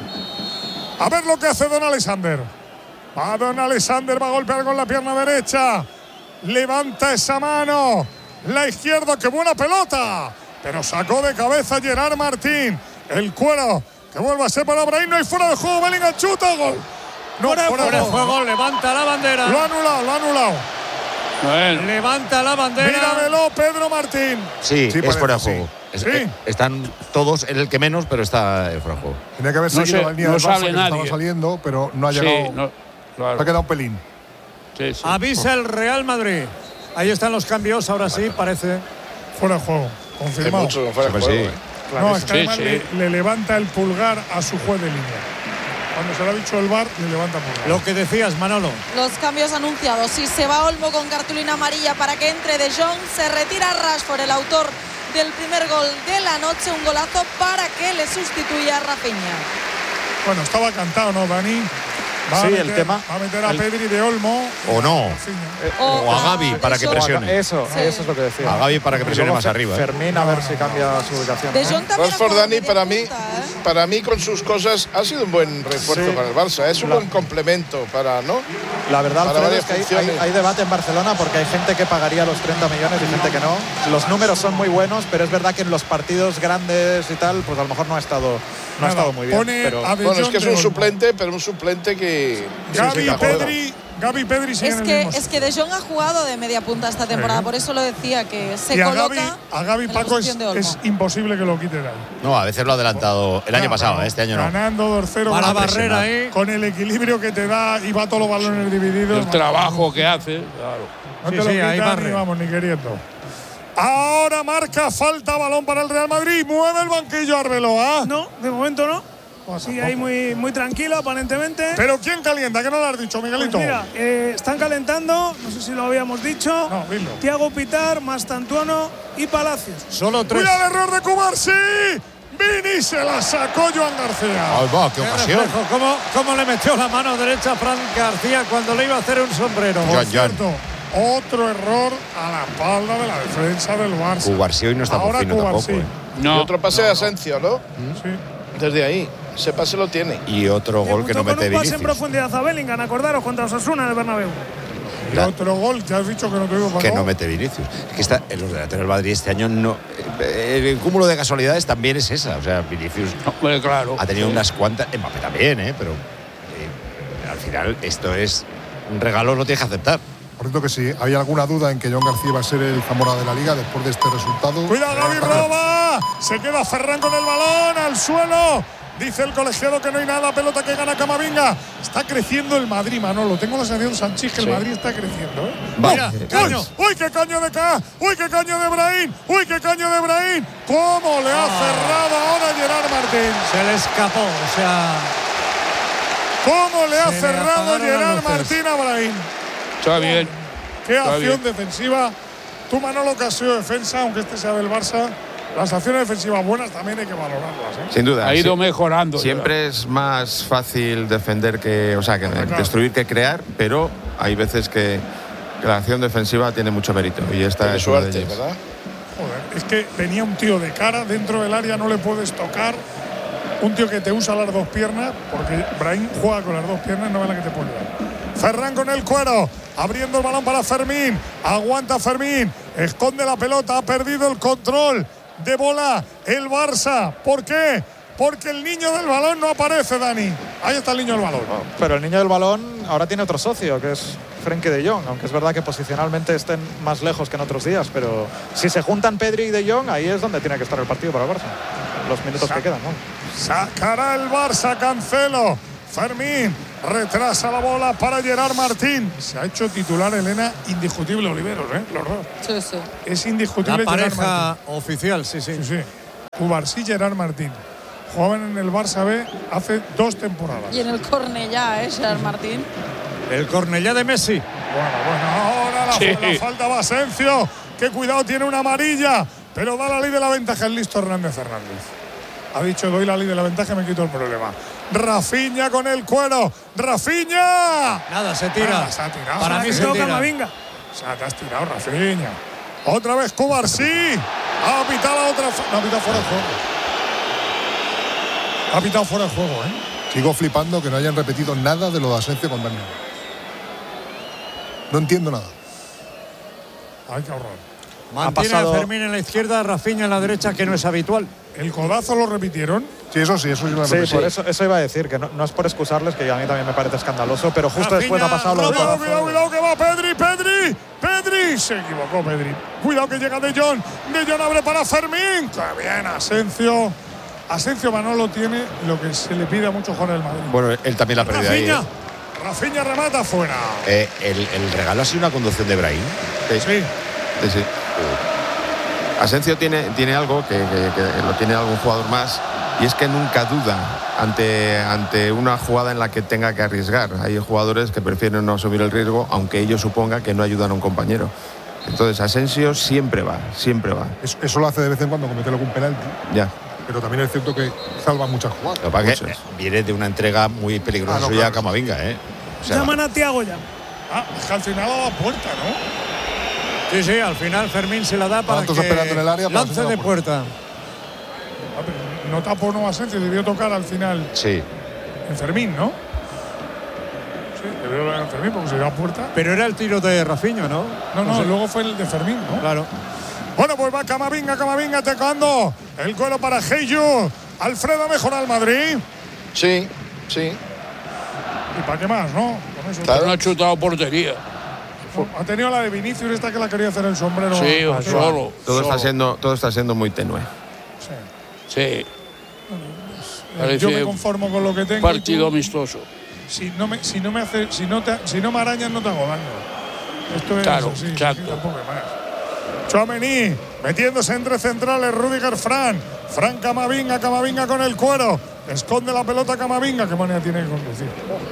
K: A ver lo que hace Don Alexander. Va Don Alexander, va a golpear con la pierna derecha. Levanta esa mano. La izquierda, qué buena pelota. Pero sacó de cabeza Gerard Martín. El cuero que vuelve a ser para Brahim. No hay fuera de juego. Bellingham chuta, gol. No,
E: fuera,
K: fuera,
E: fuera de
K: juego.
E: juego, levanta la bandera.
K: Lo ha anulado, lo ha anulado.
D: Bueno.
E: Levanta la bandera.
K: Míramelo, Pedro Martín.
B: Sí,
N: Sí,
B: es
N: parece,
B: fuera de
N: sí.
B: juego. Es-
K: Sí.
B: eh, están todos en el que menos, pero está eh, fuera de juego.
N: Tenía que haber
D: No
N: seguido
D: se-
N: la línea
D: no
N: del Barça,
D: sale
N: que estaba
D: nadie.
N: saliendo, pero no ha
D: Sí,
N: llegado.
D: no, claro.
N: Se ha quedado un pelín.
D: Sí, sí.
E: Avisa el Real Madrid. Ahí están los cambios, ahora sí, parece.
K: Fuera de juego.
A: Hay
K: Confirmado.
A: muchos fuera de
B: Pues
A: juego.
B: sí.
A: ¿eh?
K: No, es que
D: Sí,
K: además
D: sí.
K: Le, le levanta el pulgar a su juez de línea. Cuando se lo ha dicho el V A R, le levanta el pulgar.
E: Lo que decías, Manolo.
M: Los cambios anunciados. Si se va Olmo con cartulina amarilla para que entre De Jong, se retira Rashford, el autor del primer gol de la noche. Un golazo para que le sustituya a Rafinha.
K: Bueno, estaba cantado, ¿no, Dani? Va
C: Sí,
K: a
C: el
K: meter,
C: tema-
K: Va a meter a
C: el-
K: Pedri de Olmo.
B: O no.
M: O,
B: O a Gavi,
M: De
B: para que
M: Jong.
B: presione.
C: Eso,
M: Sí.
C: eso es lo que decía.
B: A Gavi para que
C: Y
B: presione
C: luego
B: más
C: Fer-
B: arriba. ¿eh?
C: Fermín a ver si cambia su ubicación.
M: De Jong también ha
A: Rashford,
M: jugado
A: Dani,
M: media
A: para mí,
M: punta, ¿eh?
A: para mí con sus cosas ha sido un buen refuerzo
C: Sí.
A: para el Barça. Es un
C: La-
A: buen complemento para, ¿no?
C: La verdad,
A: Para
C: Alfredo,
A: varias
C: es que hay,
A: funciones.
C: hay- hay debate en Barcelona porque hay gente que pagaría los treinta millones y gente que no. Los números son muy buenos, pero es verdad que en los partidos grandes y tal, pues a lo mejor no ha estado, no ha
K: Nada,
C: estado muy bien.
K: pone
C: Pero
K: a De
A: Bueno, es
K: Jong
A: que es
K: de
A: un
K: Olmo.
A: suplente, pero un suplente que.
K: Gavi,
A: que juega.
K: Pedri, Gavi, Pedri siguen
M: Es
K: en el
M: que,
K: mismo
M: es que De Jong ha jugado de media punta esta temporada, por eso lo decía, que se
K: y a
M: coloca
K: Gavi, a Gavi
M: en la
K: Paco, es,
M: posición de Olmo.
K: es imposible que lo quite de ahí.
B: No, a veces lo ha adelantado el año
K: Claro,
B: pasado,
K: pero
B: ¿eh? Este año no.
K: Ganando dos cero.
E: Va la
K: con-
E: barrera ahí.
K: Con el equilibrio que te da y va todos los balones divididos.
D: El trabajo que hace, claro.
K: No
E: Sí,
K: te lo
E: sí, ahí
K: quitan
E: barre.
K: ni vamos, ni queriendo. Ahora marca falta, balón para el Real Madrid. Mueve el banquillo Arbeloa.
J: No, de momento no.
K: Pues
J: Sí,
K: tampoco.
J: ahí muy, muy tranquilo, aparentemente.
K: Pero ¿quién calienta? ¿Qué no lo has dicho,
J: Pues
K: Miguelito?
J: mira, eh, están calentando, no sé si lo habíamos dicho.
K: No, dilo.
J: Thiago Pitar, Mastantuono y Palacios.
E: Solo tres.
K: ¡Cuidado el error de Cubarsí! Vini se la sacó Joan García.
B: Ay, va, qué
E: Qué
B: ocasión.
E: reflejo, ¿Cómo, cómo le metió la mano derecha a Fran García cuando le iba a hacer un sombrero?
B: Joan, Joan.
K: Cierto, otro error a la espalda de la defensa del Barça.
B: Cubarsí hoy no está por
K: Ahora
B: fino tampoco.
K: Cubarsí.
B: ¿eh?
A: Y
D: No.
A: otro pase de Asensio, ¿no?
K: Sí.
A: Desde ahí. Ese pase lo tiene.
B: Y otro gol que no
J: Debutó con
B: mete
J: un pase en
B: Vinicius.
J: profundidad a Bellingham, acordaros, contra Osasuna en el Bernabéu.
K: Y
B: La-
K: otro gol, ya has dicho que no te digo
B: Que no mete Vinicius. Es que está, en los delanteros del Madrid este año no. eh, El cúmulo de casualidades también es esa. O sea, Vinicius
D: Hombre, claro.
B: ha tenido
D: Sí.
B: unas cuantas. Mbappé también, ¿eh? Pero eh, al final esto es un regalo, lo tienes que aceptar.
N: Por cierto que sí, hay alguna duda en que Joan García va a ser el Zamora de la Liga después de este resultado.
K: Cuidado, Gavi roba. Se queda Ferran con el balón al suelo. Dice el colegiado que no hay nada, pelota que gana Camavinga. Está creciendo el Madrid, Manolo. Tengo la sensación, Sanchís, que el Madrid está creciendo. ¿eh?
E: Mira,
K: Uy,
E: caño.
K: uy, qué caño de K. Uy, qué caño de Brahim. Uy, qué caño de Brahim. ¿Cómo le ha cerrado ahora Gerard Martín?
E: Se le escapó, o sea,
K: ¿Cómo le ha
E: Se le
K: cerrado
E: apagaron las
K: Gerard
E: luces.
K: Martín a Brahim?
D: Está bien.
K: Qué
D: Está
K: acción
D: bien.
K: defensiva. Tú, Manolo, que has sido defensa, aunque este sea del Barça, las acciones defensivas buenas también hay que valorarlas. ¿eh?
L: Sin duda.
D: Ha ido
L: sí.
D: mejorando.
L: Siempre es más fácil defender que, o sea, que destruir que crear, pero hay veces que, que la acción defensiva tiene mucho mérito y esta
A: Tiene
L: es una de
A: suerte,
L: ellas.
A: ¿verdad?
K: Joder, es que venía un tío de cara dentro del área, no le puedes tocar. Un tío que te usa las dos piernas, porque Brahim juega con las dos piernas, no es la que te puede dar. Ferran con el cuero, abriendo el balón para Fermín. Aguanta Fermín, esconde la pelota, ha perdido el control de bola el Barça. ¿Por qué? Porque el niño del balón no aparece, Dani. Ahí está el niño del balón.
C: Pero el niño del balón ahora tiene otro socio, que es Frenkie de Jong, aunque es verdad que posicionalmente estén más lejos que en otros días, pero si se juntan Pedri y de Jong, ahí es donde tiene que estar el partido para el Barça. los minutos Sa que quedan, ¿no?
K: Sacará el Barça Cancelo. Fermín retrasa la bola para Gerard Martín. Se ha hecho titular Elena, indiscutible Oliveros, ¿eh? Los dos.
M: Sí, sí.
K: Es indiscutible.
E: La pareja oficial, sí, sí.
K: Sí, sí. Cubarsí, Gerard Martín. Jugaban en el Barça B hace dos temporadas.
M: Y en el Cornellá, ¿eh? Gerard Martín.
E: El Cornellá de Messi.
K: Bueno, bueno, ahora la, sí. la falta va Asencio. Que cuidado, tiene una amarilla. Pero da la ley de la ventaja el listo Hernández Hernández. Ha dicho, doy la ley de la ventaja y me quito el problema. Rafinha con el cuero. ¡Rafinha!
E: Nada, se tira.
K: Nada, se ha tirado.
E: Para mí se tira.
J: Camavinga.
K: O sea, te has tirado, Rafinha. Otra vez Cubarsí. Ha pitado la otra. No, ha pitado fuera de juego. Ha pitado fuera de juego, ¿eh?
N: Sigo flipando que no hayan repetido nada de lo de Asencio con Daniel. No entiendo nada.
K: Hay que ahorrar.
E: Mantiene a Fermín en la izquierda, Rafinha en la derecha, que no es habitual.
K: ¿El codazo lo repitieron?
N: Sí, eso sí, eso sí lo
C: Sí, por eso, eso iba a decir, que no, no es por excusarles, que a mí también me parece escandaloso, pero justo Rafinha, después ha pasado lo del
K: codazo. Cuidado, cuidado, que va Pedri, Pedri, Pedri. Se equivocó Pedri. Cuidado que llega De Jong. De Jong abre para Fermín. ¡Qué bien, Asencio! Asencio Manolo tiene lo que se le pide a muchos jugadores del Madrid.
B: Bueno, él también la ha perdido ahí. ¿eh?
K: Rafinha remata fuera.
B: Eh, el, el regalo ha sido una conducción de Brahim.
K: Sí.
L: Sí, sí. Asencio tiene, tiene algo que, que, que lo tiene algún jugador más, y es que nunca duda ante, ante una jugada en la que tenga que arriesgar. Hay jugadores que prefieren no asumir el riesgo, aunque ello suponga que no ayudan a un compañero. Entonces Asensio siempre va, siempre va.
N: Eso, eso lo hace de vez en cuando, comete algún penalti.
L: Ya.
N: Pero también es cierto que salva muchas jugadas.
B: Lo que pasa es que viene de una entrega muy peligrosa ah, no, suya claro. a Camavinga, ¿eh?
J: O sea, llaman a Thiago ya.
K: Ah, es que al final a la puerta, ¿no?
E: Sí, sí, al final Fermín se la da para que
N: esperando en el área para
E: lance de puerta.
K: Ah, pero no tapó no Asencio, debió tocar al final.
B: Sí.
K: En Fermín, ¿no? Sí, debió tocar en Fermín porque se dio a puerta.
E: Pero era el tiro de Rafinha, ¿no?
K: No, no, no sé. Luego fue el de Fermín, ¿no?
E: Claro.
K: Bueno, pues va Camavinga, Camavinga tocando. El cuero para Heyu. Alfredo mejora al Madrid.
A: Sí, sí.
K: ¿Y para qué más, no?
D: Con eso claro, no ha chutado portería.
K: No, ha tenido la de Vinicius, esta que la quería hacer el sombrero.
D: Sí,
K: o
D: solo.
L: Todo
D: solo.
L: está siendo, todo está siendo muy tenue.
K: Sí.
D: Sí.
K: Bueno, yo me conformo con lo que tengo.
D: Partido amistoso.
K: Si no me, si no me hace, si no te, si no me arañas, no te hago daño. Esto es
D: claro,
K: así,
D: exacto.
K: Así, tampoco más. Tchouaméni metiéndose entre centrales, Rüdiger Fran. Fran Camavinga, Camavinga con el cuero. Esconde la pelota Camavinga. Qué manera tiene que conducir.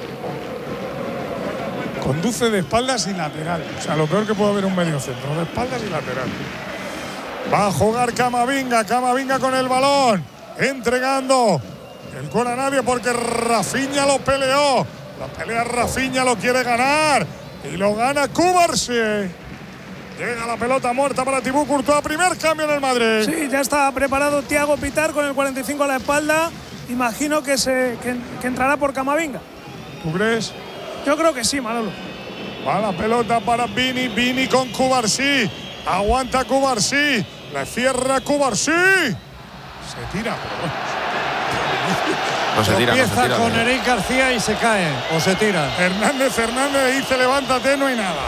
K: Conduce de espaldas y lateral. O sea, lo peor que puede haber un medio centro. De espaldas y lateral. Va a jugar Camavinga. Camavinga con el balón. Entregando. El cuero a nadie porque Rafinha lo peleó. La pelea Rafinha, lo quiere ganar. Y lo gana Cubarsí. Llega la pelota muerta para Thibaut Courtois. Primer cambio en el Madrid.
J: Sí, ya está preparado Thiago Pitar con el cuarenta y cinco a la espalda. Imagino que, se, que, que entrará por Camavinga.
K: ¿Tú crees?
J: Yo creo que sí, Manolo.
K: Va la pelota para Vini. Vini con Cubarsí. Aguanta Cubarsí. La cierra Cubarsí. Se tira, pero
L: no se tira.
E: Empieza
L: no se tira,
E: con
L: no.
E: Eric García y se cae. O se tira.
K: Hernández Hernández dice levántate, no hay nada.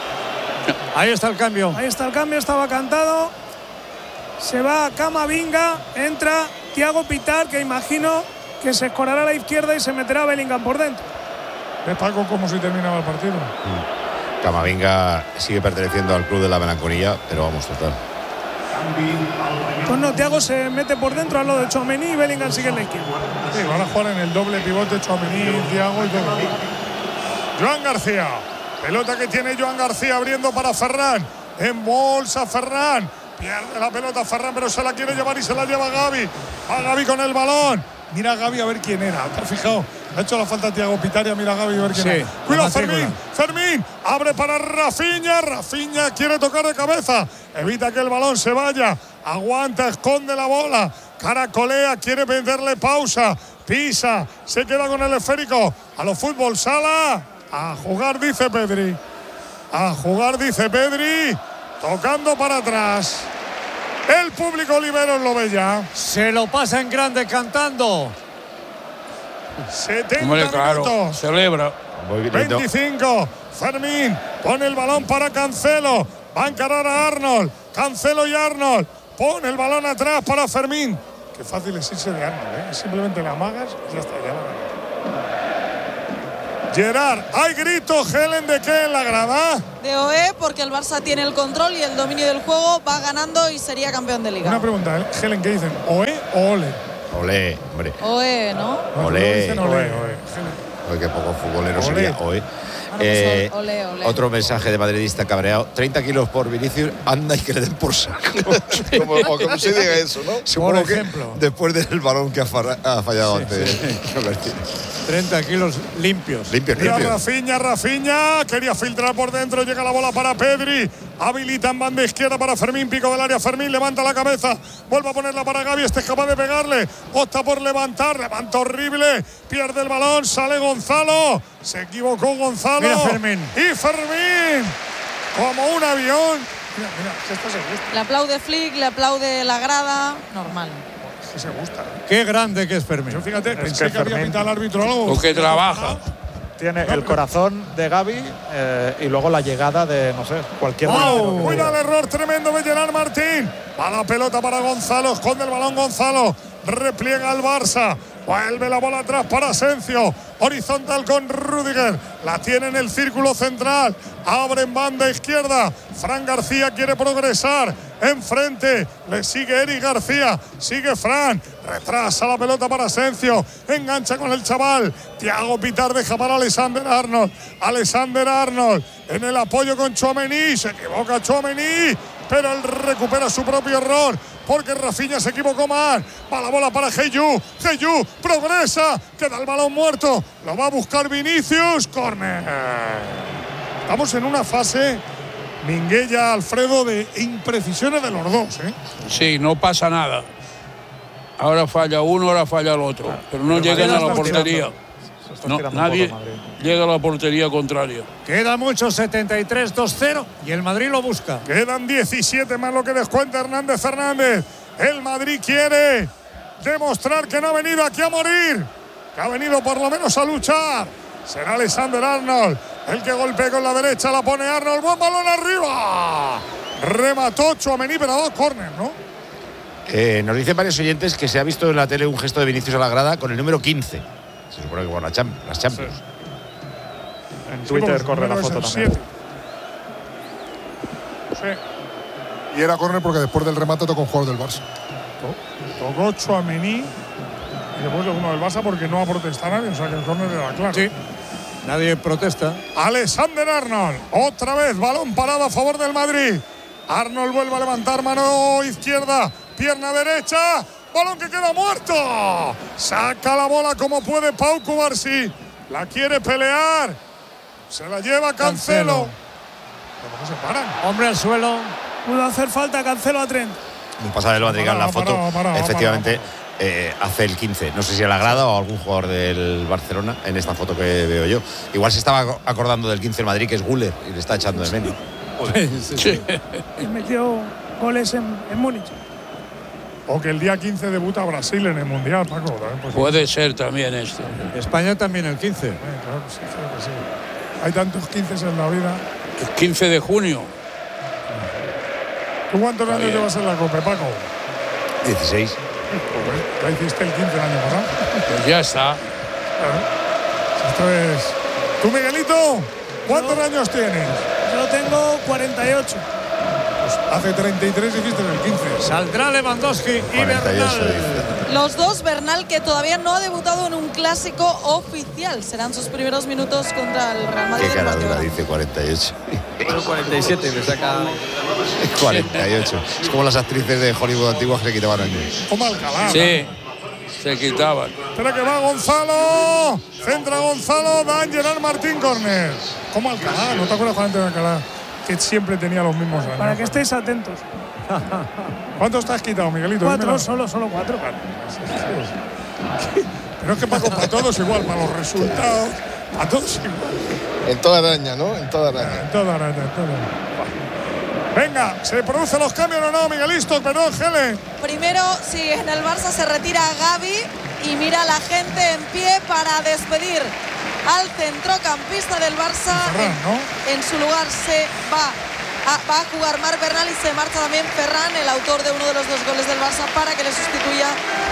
E: Ahí está el cambio.
J: Ahí está el cambio, estaba cantado. Se va Camavinga, entra Thiago Pitar, que imagino que se escorará a la izquierda y se meterá a Bellingham por dentro.
K: ¿Ves, Paco, cómo se terminaba el partido?
B: Mm. Camavinga sigue perteneciendo al club de la melancolía, pero vamos, total.
J: Pues no, Thiago se mete por dentro al lado de Tchouaméni y Bellingham sigue en la izquierda.
K: Sí, van a jugar en el doble pivote Tchouaméni, Thiago y todo. Joan García. Pelota que tiene Joan García abriendo para Ferran. En bolsa Ferran. Pierde la pelota Ferran, pero se la quiere llevar y se la lleva Gavi. Va Gavi con el balón. Mira a Gavi a ver quién era. ¿Te has fijado? Ha hecho la falta Thiago Pitaria. Mira a Gavi a ver quién
E: sí,
K: era. Cuidado Fermín. Fermín. Abre para Rafinha. Rafinha quiere tocar de cabeza. Evita que el balón se vaya. Aguanta, esconde la bola. Caracolea, quiere venderle pausa. Pisa. Se queda con el esférico. A los fútbol sala. A jugar, dice Pedri. A jugar, dice Pedri. Tocando para atrás. El público Oliveros lo ve ya.
E: Se lo pasa en grande cantando.
K: setenta
D: Hombre, claro,
K: minutos.
D: celebra.
K: veinticinco. Fermín pone el balón para Cancelo. Va a encarar a Arnold. Cancelo y Arnold. Pone el balón atrás para Fermín. Qué fácil es irse de Arnold, ¿eh? Simplemente le amagas y ya está, ya la Gerard, hay gritos, Helen, ¿de qué en la grada?
M: De O E, porque el Barça tiene el control y el dominio del juego, va ganando y sería campeón de Liga.
K: Una pregunta, ¿Helen qué dicen? ¿O E o Ole?
B: Olé, hombre.
M: O E, ¿no?
B: Olé.
K: Dicen Ole, Ole.
B: Oye, qué poco futbolero
K: Olé.
B: sería hoy.
M: Bueno, pues
B: Eh,
M: ole, ole.
B: Otro mensaje de madridista cabreado. treinta kilos por Vinicius, anda y que le den por saco.
A: Como, o como se diga eso, ¿no?
B: Supongo
E: Por ejemplo.
B: que después del balón que ha, farra- ha fallado
E: Sí,
B: antes.
E: sí.
B: Convertir.
E: treinta kilos limpios.
B: Limpios,
K: Mira
B: limpios.
K: Rafinha, Rafinha, quería filtrar por dentro, llega la bola para Pedri, habilita en banda izquierda para Fermín, pico del área, Fermín levanta la cabeza, vuelve a ponerla para Gavi, este es capaz de pegarle, opta por levantar, levanta horrible, pierde el balón, sale Gonzalo, se equivocó Gonzalo.
E: Mira Fermín.
K: Y Fermín, como un avión. Mira, mira, que esto se gusta,
M: Le aplaude Flick, le aplaude la grada, normal.
K: que se gusta.
E: Qué grande que es Fermín.
K: Yo fíjate,
C: Es
K: pensé
C: que
K: que, había
C: Fermín-
K: pitado el árbitro algo.
D: O que trabaja.
C: Tiene el corazón de Gavi eh, y luego la llegada de, no sé, cualquier delantero que
K: Cuida el
C: diga.
K: error tremendo de Gerard Martín. Va la pelota para Gonzalo. Esconde el balón Gonzalo. Repliega el Barça. Vuelve la bola atrás para Asensio. Horizontal con Rüdiger. La tiene en el círculo central. Abre en banda izquierda. Fran García quiere progresar. Enfrente. Le sigue Eric García. Sigue Fran. Retrasa la pelota para Asensio. Engancha con el chaval. Thiago Pitar deja para Alexander Arnold. Alexander Arnold. En el apoyo con Tchouaméni. Se equivoca Tchouaméni. Pero él recupera su propio error. Porque Rafinha se equivocó más. Va la bola para Heyu. Heyu progresa. Queda el balón muerto. Lo va a buscar Vinicius. Córner. Estamos en una fase, Minguella, Alfredo, de imprecisiones de los dos, ¿eh?
D: Sí, no pasa nada. Ahora falla uno, ahora falla el otro. Pero no
C: Pero
D: llegan
C: Madrid
D: a la
C: está
D: portería.
C: tirando. Se está
D: No,
C: tirando
D: nadie
C: un poco Madrid.
D: llega a la portería contraria.
E: Queda mucho, setenta y tres dos cero. Y el Madrid lo busca.
K: Quedan diecisiete más lo que descuenta Hernández Hernández. El Madrid quiere demostrar que no ha venido aquí a morir, que ha venido por lo menos a luchar. Será Alexander Arnold el que golpea con la derecha, la pone Arnold, buen balón arriba. Remató Tchouaméni, pero ha dado córner, ¿no?
B: Eh, nos dicen varios oyentes que se ha visto en la tele un gesto de Vinicius a la grada con el número quince. Se supone que por la Cham- las Champions.
C: En
K: Sí,
C: Twitter
K: porque
C: corre
K: el
C: la
K: número
C: foto
K: es el
C: también.
K: siete. Sí.
N: Y era córner porque después del remate tocó un jugador del Barça.
K: Tocó Tchouaméni y después de uno del Barça porque no ha protestado nadie, o sea que el córner era claro.
E: Sí. Nadie protesta.
K: Alexander Arnold, otra vez balón parado a favor del Madrid. Arnold vuelve a levantar mano izquierda, pierna derecha, balón que queda muerto. Saca la bola como puede Pau Cubarsí. La quiere pelear. Se la lleva Cancelo. ¿Cómo se paran?
E: Hombre al suelo.
J: Pudo hacer falta Cancelo a Trent.
B: Un pasado del Madrid en la
K: Parado,
B: foto,
K: parado, parado,
B: efectivamente,
K: parado,
B: eh, hace el quince. No sé si a la grada o algún jugador del Barcelona en esta foto que veo yo. Igual se estaba acordando del quince del Madrid, que es Güler, y le está echando de menos.
D: Sí.
J: Y metió goles en, en Múnich.
K: O que el día quince debuta Brasil en el Mundial, Paco. También, pues,
D: Puede ser también este.
E: España también el quince.
K: eh, claro que sí, claro que sí. Hay tantos quince en la vida.
D: El quince de junio.
K: ¿Tú cuántos años
D: bien.
K: llevas en la Copa, Paco?
B: dieciséis.
K: Ya hiciste el quince el año pasado.
D: Pues ya está.
K: Claro. Esto es. ¿Tú, Miguelito? ¿Cuántos
J: Yo-
K: años tienes?
J: Yo tengo cuarenta y ocho.
K: Pues hace treinta y tres hiciste el quince.
E: Saldrá Lewandowski y
B: cuarenta y ocho,
E: Bernal.
B: dice.
M: Los dos, Bernal, que todavía no ha debutado en un clásico oficial. Serán sus primeros minutos contra el Real Madrid.
B: Qué
M: del
B: cara dura,
M: Barcelona.
B: dice cuarenta y ocho.
O: cuarenta y siete, me saca.
B: cuarenta y ocho. Es como las actrices de Hollywood antiguas que le quitaban años.
K: Como Alcalá.
D: Sí, se quitaban.
K: Espera que va Gonzalo. Centra Gonzalo. Dan Gerard Martín Corner. Como Alcalá. ¿No te acuerdas, Juan, de Alcalá? Que siempre tenía los mismos años.
J: Para que estéis atentos.
K: ¿Cuántos te has quitado, Miguelito?
J: Cuatro,
K: Dímelo.
J: solo, solo cuatro.
K: Pero es que Paco, para todos igual, para los resultados, para todos igual.
A: En toda araña, ¿no? En toda araña.
K: En toda araña, en toda. Venga, ¿se producen los cambios o no, Miguelito? Perdón, Gele.
M: Primero, sí, en el Barça se retira Gavi y mira a la gente en pie para despedir al centrocampista del Barça.
K: Ferran, ¿no?
M: En, en su lugar se va a, va a jugar Marc Bernal y se marcha también Ferran, el autor de uno de los dos goles del Barça, para que le sustituya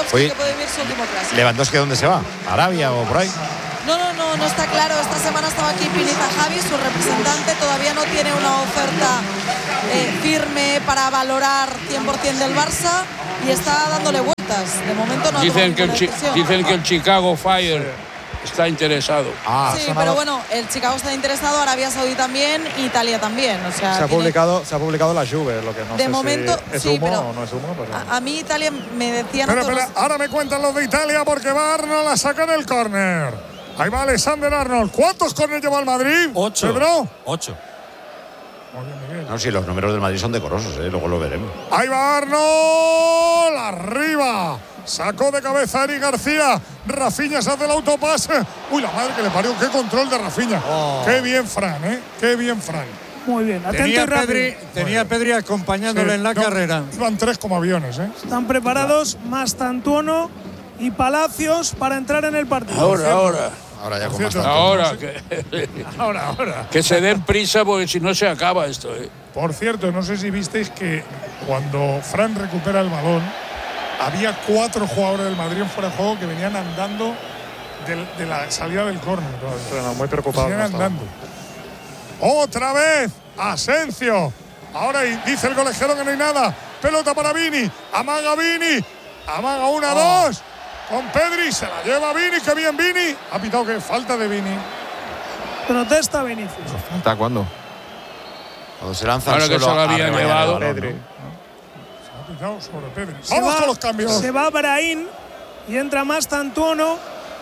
M: Lewandowski,
B: Oye,
M: que puede vivir su último clásico.
B: ¿Lewandowski dónde se va? ¿A Arabia o por ahí?
M: No, no, no, no está claro. Esta semana estaba aquí Pinita Javi, su representante. Todavía no tiene una oferta eh, firme para valorar cien por ciento del Barça y está dándole vueltas. De momento no ha
D: Dicen
M: tomado
D: que, el,
M: ninguna
D: Chi-
M: decisión.
D: dicen que el Chicago Fire está interesado.
B: Ah,
M: Sí, pero bueno, el Chicago está interesado, Arabia Saudí también, Italia también. O sea,
C: Se ha,
M: tiene-
C: publicado, se ha publicado la Juve, lo que no
M: De
C: sé
M: momento,
C: si es
M: sí,
C: humo
M: pero
C: o no es humo. Pero...
M: a, a mí Italia me decían.
K: Espera,
M: otros-
K: espera, ahora me cuentan los de Italia porque va Arnold a sacar el córner. Ahí va Alexander Arnold. ¿Cuántos córneres lleva el Madrid?
B: Ocho.
K: ¿Pedro?
B: Ocho. No, si los números del Madrid son decorosos, ¿eh? Luego lo veremos.
K: Ahí va Arnold. Arriba. Sacó de cabeza a Eric García. Rafinha se hace el autopase. Uy, la madre que le parió. Qué control de Rafinha.
E: Oh.
K: Qué bien, Fran, ¿eh? Qué bien, Fran.
J: Muy bien, atento
E: Tenía
J: y rápido.
E: Pedri, tenía Pedri acompañándole
K: Sí,
E: en la
K: no,
E: carrera.
K: Iban tres como aviones, ¿eh?
J: Están preparados Mastantuono y Palacios para entrar en el partido.
D: Ahora, ahora.
B: Ahora ya
K: Por
B: con
K: cierto,
B: bastante.
D: Ahora, que,
K: Ahora, ahora.
D: que se den prisa porque si no se acaba esto. ¿eh?
K: Por cierto, no sé si visteis que cuando Fran recupera el balón, había cuatro jugadores del Madrid en fuera de juego que venían andando de, de la salida del córner.
C: Bueno, muy preocupado.
K: Venían
C: no estaba.
K: andando. Otra vez, Asensio. Ahora y dice el colegiado que no hay nada. Pelota para Vini. Amaga Vini. Amaga una,
C: Oh.
K: dos. Con Pedri. Se la lleva Vini. Qué bien Vini. Ha pitado que falta de Vini.
J: Protesta Vinicius.
L: ¿Hasta cuándo?
B: Cuando se lanza
D: Ahora
B: al
D: que
B: suelo
D: se lo
B: a
D: habían
B: rebañar
D: llevado.
B: el balón,
C: Pedri.
B: ¿no?
K: Ha pitado sobre Pedri.
J: Se
K: Vamos
J: va-
K: con los cambios.
J: Se va Brahim y entra Mastantuono.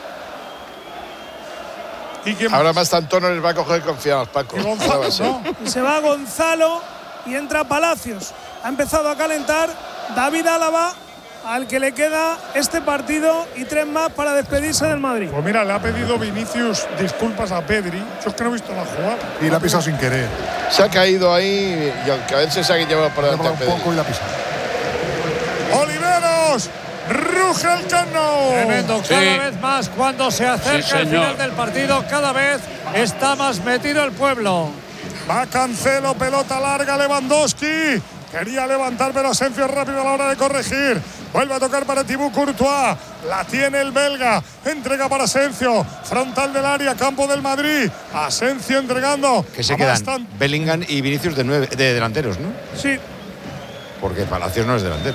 K: ¿Y quién
A: Ahora más tanto no les va a coger confianza, Paco.
K: Y
A: Ahora
K: Gonzalo,
A: va a ser.
K: ¿no?
J: Y se va Gonzalo y entra Palacios. Ha empezado a calentar David Álava, al que le queda este partido y tres más para despedirse del Madrid.
K: Pues mira, le ha pedido Vinicius disculpas a Pedri. Yo es que no he visto la jugada.
N: Y la ha pisado sin querer.
A: Se ha caído ahí y aunque a veces se ha llevado por
N: Le ha
A: delante a
N: volado un
A: Pedri.
N: poco y la ha pisado.
K: Oliveros. Ruge el cano.
E: Tremendo,
D: Sí.
E: cada vez más cuando se acerca
D: Sí,
E: el
D: señor.
E: final del partido, cada vez está más metido el pueblo.
K: Va Cancelo, pelota larga, Lewandowski. Quería levantar, pero Asensio es rápido a la hora de corregir. Vuelve a tocar para Thibaut Courtois. La tiene el belga. Entrega para Asensio. Frontal del área, campo del Madrid. Asensio entregando.
B: Que se
K: a
B: quedan
K: Bastan.
B: Bellingham y Vinicius de, nueve, de delanteros, ¿no?
J: Sí,
B: Porque Palacios no es delantero.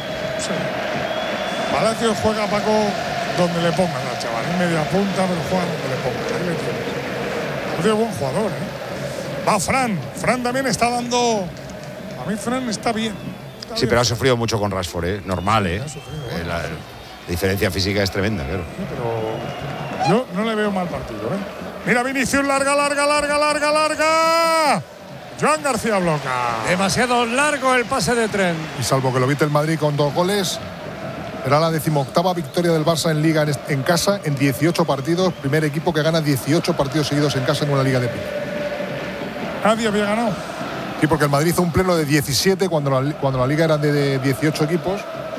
K: Palacios juega, Paco, donde le pongan la chaval. En media punta, pero juega donde le pongan. Ahí le tienes. Es buen jugador, ¿eh? Va Fran. Fran también está dando. A mí Fran está bien. Está
B: Sí,
K: bien.
B: pero ha sufrido mucho con Rashford, ¿eh? Normal, ¿eh? Eh, La, la diferencia física es tremenda, claro.
K: Pero yo no le veo mal partido, ¿eh? Mira Vinicius, larga, larga, larga, larga, larga. Joan García bloca.
E: Demasiado largo el pase de tren.
N: Y salvo que lo viste el Madrid con dos goles, era la decimoctava victoria del Barça en Liga en, est- en casa en dieciocho partidos. Primer equipo que gana dieciocho partidos seguidos en casa en una Liga de Liga.
K: Nadie había ganado.
N: Sí, porque el Madrid hizo un pleno de diecisiete cuando la, li- cuando la Liga era de, de dieciocho equipos.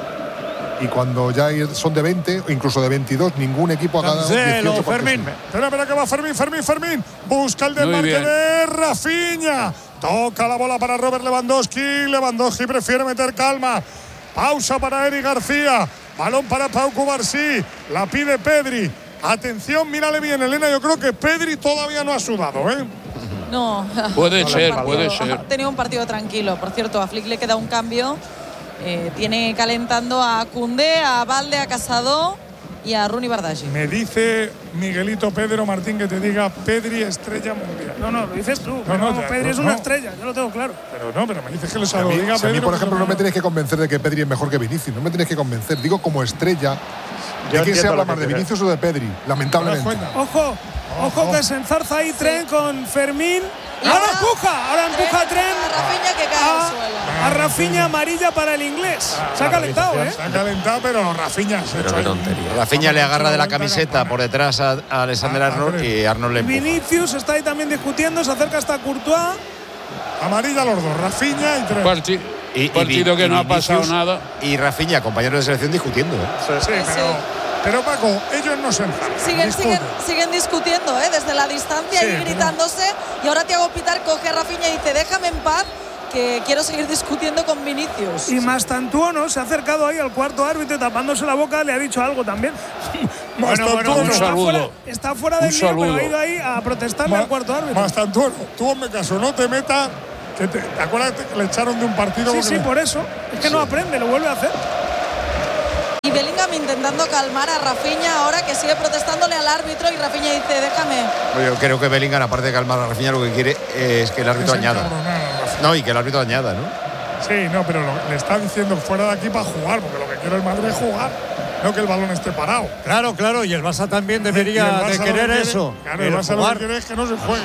N: Y cuando ya son de veinte, o incluso de veintidós, ningún equipo ha ganado
E: Cancelo,
N: dieciocho partidos
E: Fermín.
N: seguidos.
K: Espera, espera que va Fermín, Fermín, Fermín. Busca el
D: Muy
K: desmarque
D: bien.
K: de Rafinha. Toca la bola para Robert Lewandowski. Lewandowski prefiere meter calma. Pausa para Eric García. Balón para Pau Cubarsí. La pide Pedri. Atención, mírale bien, Elena. Yo creo que Pedri todavía no ha sudado, ¿eh?
M: No.
D: Puede
M: Ha
D: ser,
M: tenido un
D: puede
M: partido-
D: ser.
M: Ha tenido un partido tranquilo. Por cierto, a Flick le queda un cambio. Eh, tiene calentando a Koundé, a Valde, a Casado y a Rooney Bardghji.
K: Me dice Miguelito Pedro Martín que te diga Pedri estrella mundial.
J: no, no, lo dices tú.
K: No,
J: pero
K: no,
J: vamos,
K: ya,
J: Pedri
K: no,
J: es una
K: no.
J: estrella, yo lo tengo claro.
K: Pero no, pero me dices que lo
N: Si a
K: sabe.
N: mí,
K: Diga
N: si a mí,
K: Pedro,
N: por
K: que
N: ejemplo,
K: lo
N: no me
K: diga.
N: tenéis que convencer de que Pedri es mejor que Vinicius. No me tenéis que convencer. Digo, como estrella, ¿de
C: Yo
N: quién se
C: entiendo
N: habla
C: lo
N: más,
C: que
N: de
C: quieres.
N: Vinicius o de Pedri?
K: ¿Te das
N: Lamentablemente.
K: cuenta?
J: Ojo, ojo que se enzarza ahí Tren con Fermín.
M: Y
J: Ahora
M: ahora
J: empuja, ahora empuja
M: Tren
J: Tren
M: a Rafinha que cae al
J: a,
M: suelo.
J: a Rafinha, amarilla para el inglés. Se ha calentado, ¿eh?
K: Se ha calentado, pero Rafinha se ha
L: Pero
K: hecho
L: qué
K: ahí.
L: tontería.
B: Rafinha le agarra de la
K: Vuelta
B: camiseta
K: campana.
B: por detrás a, a Alexander
K: Ah,
B: Arnold
K: hombre.
B: y Arnold le empuja.
J: Vinicius está ahí también discutiendo, se acerca hasta Courtois.
K: Amarilla los dos, Rafinha y Tren.
D: Parti-
B: Y- y
D: partido
B: Vi-
D: que
B: y
D: no ha
B: Vinicius
D: pasado nada.
B: Y Rafinha, compañeros de selección, discutiendo, ¿eh?
K: Sí,
M: Sí,
K: pero,
M: sí.
K: pero Paco, ellos no se enzarzan.
M: Siguen, siguen,
K: discuten.
M: siguen discutiendo, ¿eh? Desde la distancia
K: Sí,
M: y
K: pero-
M: gritándose. Y ahora Thiago Pitar coge a Rafinha y dice, déjame en paz, que quiero seguir discutiendo con Vinicius.
J: Y Mastantuono se ha acercado ahí al cuarto árbitro tapándose la boca, le ha dicho algo también.
K: Bueno, bueno,
D: un
J: está
D: saludo.
J: fuera, está fuera del
D: Un
J: lío, pero
D: saludo.
J: ha ido ahí a protestarle
K: Ma-
J: al cuarto árbitro.
K: Mastantuono, tú hazme caso, no te metas. Que te, ¿te acuerdas que le echaron de un partido?
J: Sí,
K: porque
J: sí,
K: le-
J: por eso. Es que no aprende, lo vuelve a hacer.
M: Y Bellingham intentando calmar a Rafinha ahora, que sigue protestándole al árbitro, y Rafinha dice, déjame.
B: Yo creo que Bellingham, aparte de calmar a Rafinha, lo que quiere es que el árbitro
K: Es
B: añada.
K: encabronar a Rafinha.
B: No, y que el árbitro añada, ¿no?
K: Sí, no, pero lo- le está diciendo fuera de aquí para jugar, porque lo que quiere el Madrid es jugar, no que el balón esté parado.
E: Claro, claro, y el Barça también
K: Y el
E: debería
K: Barça
E: de
K: lo
E: querer
K: que quiere-
E: eso.
K: Claro, el
E: el
K: Barça lo
E: jugar.
K: que quiere es que no se juegue.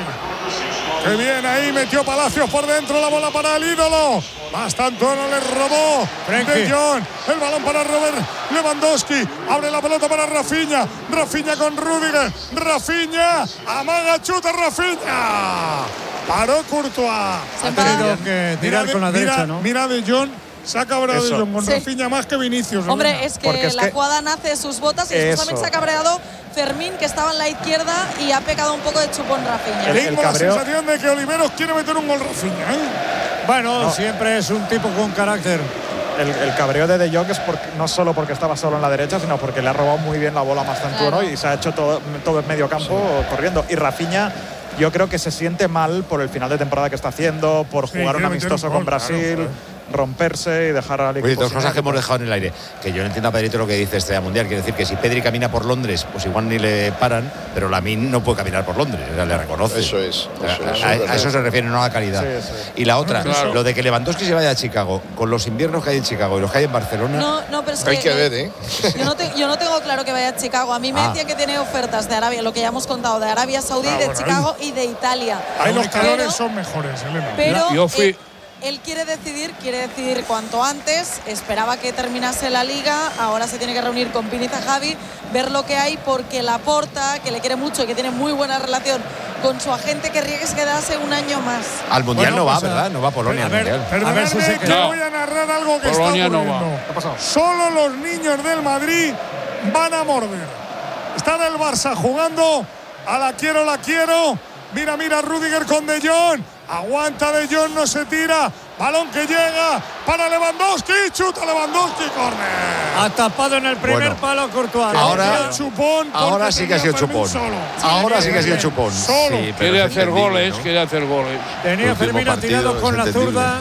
K: Qué bien ahí, metió Palacios por dentro, la bola para el ídolo. Mastantuono le robó.
E: Frenkie.
K: De Jong, el balón para Robert Lewandowski. Abre la pelota para Rafinha. Rafinha con Rüdiger. Rafinha, amaga, chuta Rafinha. Paró Courtois.
E: Ha tenido que tirar
K: Mira
E: con la
K: de-
E: derecha,
K: mira-
E: ¿no?
K: Mira de Jong, se ha cabreado
C: Eso.
K: de Jong con
M: Sí.
K: Rafinha más que Vinicius.
M: Hombre,
K: Elena.
M: es que
C: Porque es
M: la
C: que-
M: jugada nace de sus botas y
C: Eso.
M: después también se ha cabreado Fermín, que estaba en la izquierda, y ha pecado un poco de chupón Rafinha.
C: El-
K: Tengo la
C: cabreo-
K: sensación de que Oliveros quiere meter un gol Rafinha, ¿eh?
E: Bueno,
C: No.
E: siempre es un tipo con carácter.
C: El, el cabreo de De Jong es porque, no solo porque estaba solo en la derecha, sino porque le ha robado muy bien la bola a Mastantuono
M: Claro.
C: y se ha hecho todo, todo el medio campo corriendo. Y Rafinha, yo creo que se siente mal por el final de temporada que está haciendo, por
K: Sí,
C: jugar un
K: quiere meter
C: amistoso
K: un
C: con
K: gol, claro,
C: Brasil,
K: claro.
C: romperse y dejar al equipo.
B: Oye, dos
C: sin
B: cosas
C: él.
B: que hemos dejado en el aire. Que yo no entiendo a Pedrito lo que dice este mundial. Quiere decir que si Pedri camina por Londres, pues igual ni le paran, pero Lamine no puede caminar por Londres. O sea, le reconoce.
A: Eso es, eso
B: A-
A: es,
B: a,
A: eso
B: a
A: es verdad.
B: eso se refiere, no a la calidad.
C: Sí, sí.
B: Y la otra,
A: Claro.
B: lo de que Lewandowski se vaya a Chicago, con los inviernos que hay en Chicago y los que hay en Barcelona.
M: No, no, pero es
A: Hay
M: que,
A: que ver, ¿eh?
M: Yo no, te- yo no tengo claro que vaya a Chicago. A mí me
B: Ah.
M: decían que tiene ofertas de Arabia, lo que ya hemos contado, de Arabia Saudí,
K: Ah,
M: de
K: bueno,
M: Chicago y de Italia.
K: Ahí los
M: Pero-
K: calores son mejores, Elena.
M: Pero
D: Yo fui-
M: él, él quiere decidir, quiere decidir cuanto antes. Esperaba que terminase la liga. Ahora se tiene que reunir con Piniza Javi, ver lo que hay, porque Laporta, que le quiere mucho y que tiene muy buena relación con su agente, querría que se quedase un año más.
B: Al mundial
E: Bueno,
B: no va,
E: pues,
B: ¿verdad? No va a Polonia
E: a
B: al
E: ver,
B: mundial.
K: Perdonadme
E: A ver si se
K: que
D: queda.
K: voy a narrar algo que
D: Polonia
K: está
D: no va.
K: ocurriendo.
C: ¿Qué ha pasado?
K: Solo los niños del Madrid van a morder. Está el Barça jugando a la quiero, la quiero. Mira, mira, Rüdiger con De Jong. Aguanta De Jong, no se tira. Balón que llega para Lewandowski. Chuta Lewandowski, córner.
E: Ha tapado en el primer
B: Bueno.
E: palo Courtois.
B: Ahora-
K: El chupón porque
B: Ahora sí que ha sido
K: tenía Fermín
B: chupón.
K: solo.
B: Ahora sí que ha sido chupón.
K: Solo.
B: Sí, pero
D: Quiere
B: es
D: hacer
B: entendible,
D: goles,
B: ¿no?
D: quiere hacer goles.
E: Tenía
L: Último
E: Fermín ha tirado
L: partido,
E: con
L: es
E: la
L: entendible.
E: zurda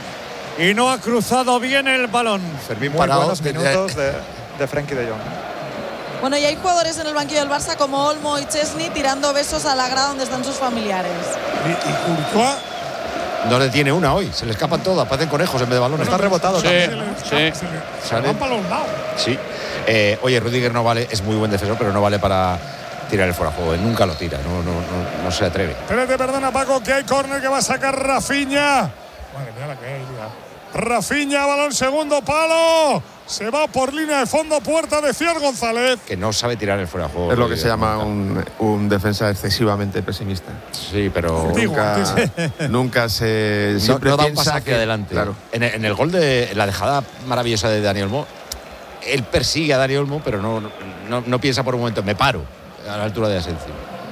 E: y no ha cruzado bien el balón.
B: Fermín
C: Muy
B: parado.
C: buenos
B: que-
C: minutos de, de Frenkie de Jong.
M: Bueno, y hay jugadores en el banquillo del Barça como Olmo y Chesney tirando besos a la grada donde están sus familiares.
K: Y, y Courtois
B: No le tiene una hoy. Se le escapan todas. Parecen conejos en vez de balones.
C: Está rebotado
D: Sí,
C: también.
K: se le
D: sí.
K: escapa, se le- se
B: Sale.
K: van para los lados.
B: Sí. Eh, oye, Rüdiger no vale, es muy buen defensor, pero no vale para tirar el fuera de juego. Él nunca lo tira, no, no, no, no se atreve.
K: Espérate, perdona, Paco, que hay córner que va a sacar Rafinha. Madre mía, la que hay, ya. Rafinha, balón segundo palo. Se va por línea de fondo, puerta de Ciar González.
B: Que no sabe tirar el fuera de juego.
L: Es lo que
B: Rüdiger,
L: se llama
B: nunca.
L: un, un defensa excesivamente pesimista.
B: Sí, pero
K: Antiguo,
L: Nunca,
K: antiguo.
L: nunca se.
B: no,
L: Siempre
B: no da un
L: piensa
B: paso hacia
L: que-
B: adelante.
L: Claro.
B: En, el, en el gol de en la dejada maravillosa de Dani Olmo, él persigue a Dani Olmo, pero no, no, no piensa por un momento, me paro a la altura de Asensio.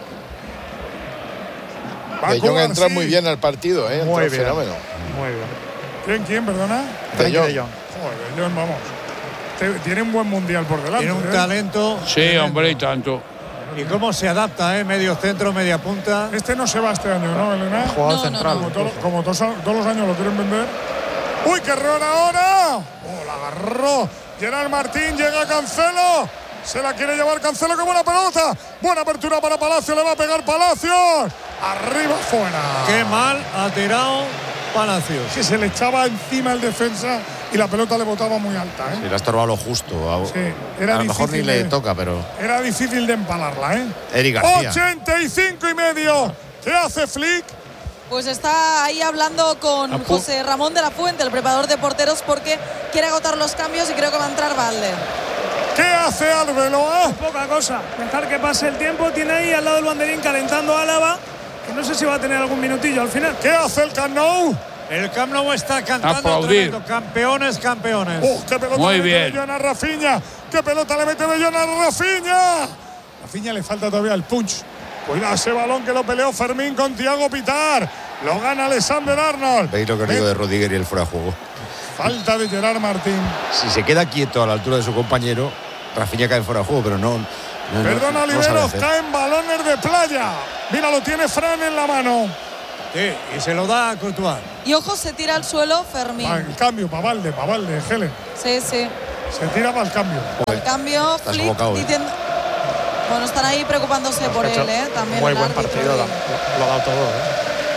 K: Va a
A: De Jong
K: jugar,
A: entra
K: sí.
A: muy bien al partido, ¿eh?
C: Muy
A: Entra
C: bien.
A: fenómeno.
C: Muy bien.
K: ¿Quién, quién, perdona?
A: De
C: Frenkie
A: Jong.
C: de Jong.
K: Joder, De Jong, vamos. Te- Tiene un buen mundial por delante.
E: Tiene un
K: ¿eh?
E: talento.
D: Sí,
E: tremendo.
D: hombre, y tanto.
E: Y cómo se adapta, ¿eh? Medio centro, media punta.
K: Este no se va este año, ¿no, Elena?
C: Jugador
M: No, no,
C: central.
K: Como, todo- como todos, todos los años lo quieren vender. ¡Uy, qué error ahora! ¡Oh, la agarró! Gerard Martín, llega Cancelo. Se la quiere llevar Cancelo, ¡qué buena pelota! Buena apertura para Palacio, le va a pegar Palacios. Arriba, fuera.
E: Qué mal ha tirado Palacios.
K: Que se le echaba encima el defensa y la pelota le botaba muy alta, ¿eh?
B: Sí, le ha estorbado lo justo. A,
K: Sí, era
B: a lo mejor ni
K: difícil
B: le
K: de-
B: toca, pero.
K: Era difícil de empalarla, ¿eh?
B: Eric García.
K: ochenta y cinco y medio. ¿Qué hace Flick?
M: Pues está ahí hablando con
D: Apu-
M: José Ramón de la Fuente, el preparador de porteros, porque quiere agotar los cambios y creo que va a entrar Valde.
K: ¿Qué hace Arbeloa?
J: Poca cosa. Dejar que pase el tiempo. Tiene ahí al lado el banderín calentando a Álava, que no sé si va a tener algún minutillo al final.
K: ¿Qué hace el Camp Nou?
E: El Camp Nou está cantando
D: Aplaudir.
E: tremendo. Campeones, campeones.
K: ¡Oh, qué pelota
D: Muy
K: le mete
D: bien.
K: Bellón a Rafinha! ¡Qué pelota le mete Bellón a Rafinha! Rafinha le falta todavía el punch. Cuidado ese balón que lo peleó Fermín con Thiago Pitar. Lo gana Alexander Arnold.
B: Veis lo que os digo de Rudiger y el fuera de juego.
K: Falta de Gerard Martín.
B: Si se queda quieto a la altura de su compañero, Rafinha cae fuera de juego, pero no. no
K: Perdona,
B: no,
K: Oliveros,
B: no
K: caen balones de playa. Mira, lo tiene Fran en la mano.
E: Sí, y se lo da a Courtois.
M: Y ojo, se tira al suelo Fermín.
K: Va, el cambio, para Valde, para Valde, Helen.
M: Sí, sí.
K: Se tira para el cambio.
M: El cambio,
B: Estás
M: Flick
B: sofocado, ¿eh?
M: diciendo. Bueno, están ahí preocupándose por él, ¿eh? También
C: muy
M: el
C: buen
M: árbitro
C: partido,
M: y-
C: lo, lo ha dado todo. ¿eh?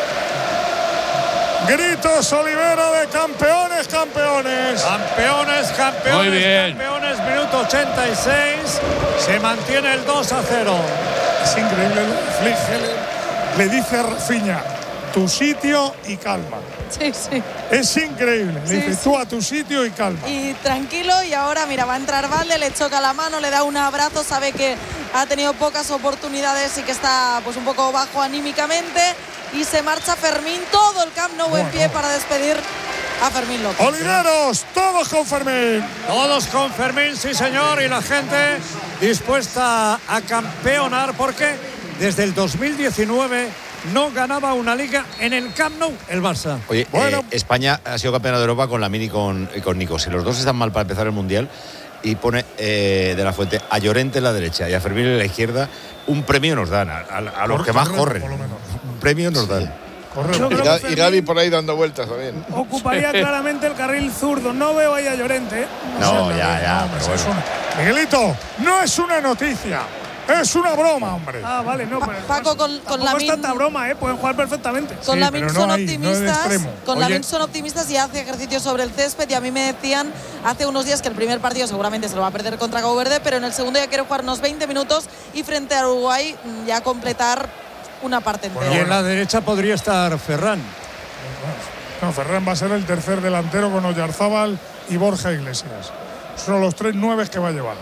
K: Gritos Olivero de campeones, campeones.
E: Campeones, campeones,
D: Muy bien.
E: campeones, minuto ochenta y seis. Se mantiene el dos a cero.
K: Es increíble. Flick Helen le dice a Rafinha, tu sitio y calma.
M: Sí, sí.
K: Es increíble. Le
M: Sí,
K: dice,
M: sí.
K: tú a tu sitio y calma.
M: Y tranquilo, y ahora mira, va a entrar Valde, le choca la mano, le da un abrazo, sabe que ha tenido pocas oportunidades y que está pues un poco bajo anímicamente, y se marcha Fermín, todo el Camp Nou en pie para despedir a Fermín López.
K: Oliveros, todos con Fermín.
E: Todos con Fermín, sí señor, y la gente dispuesta a campeonar porque desde el dos mil diecinueve no ganaba una liga en el Camp Nou el Barça.
B: Oye,
K: Bueno.
B: eh, España ha sido campeona de Europa con Lamine y con, y con Nico. Si los dos están mal para empezar el Mundial, y pone eh, de la Fuente a Llorente en la derecha y a Fermín en la izquierda, un premio nos dan a, a- a los
K: Por
B: que más
K: correr,
B: corren.
K: por lo menos.
B: Un premio nos dan.
K: Correcto.
J: Yo
A: Y,
J: creo
A: Ga-
J: que
A: y Gaby
J: Fermín
A: por ahí dando vueltas también.
J: ocuparía claramente el carril zurdo. No veo ahí a Llorente. ¿eh?
B: No,
J: sé,
B: ya, ya,
K: Hombre,
B: pero
K: es
B: bueno.
K: una- Miguelito, no es una noticia, es una broma, hombre.
J: Ah, vale, no, pero
M: Paco, con- con
J: tampoco
M: Lamine-
J: es tanta broma, ¿eh? Pueden jugar perfectamente.
M: Con
K: Sí,
M: Lamine
K: pero no
M: son
K: ahí, no de
M: optimistas,
K: extremo.
M: con
E: Oye.
M: Lamine son optimistas y hace ejercicio sobre el césped, y a mí me decían hace unos días que el primer partido seguramente se lo va a perder contra Cabo Verde, pero en el segundo ya quiere jugar unos veinte minutos y frente a Uruguay mm, ya completar una parte entera.
E: Y en la derecha podría estar Ferran.
K: No, Ferran va a ser el tercer delantero con Oyarzábal y Borja Iglesias. Son los tres nueves que va a llevar.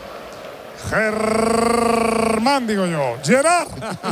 K: Germán, digo yo. Gerard.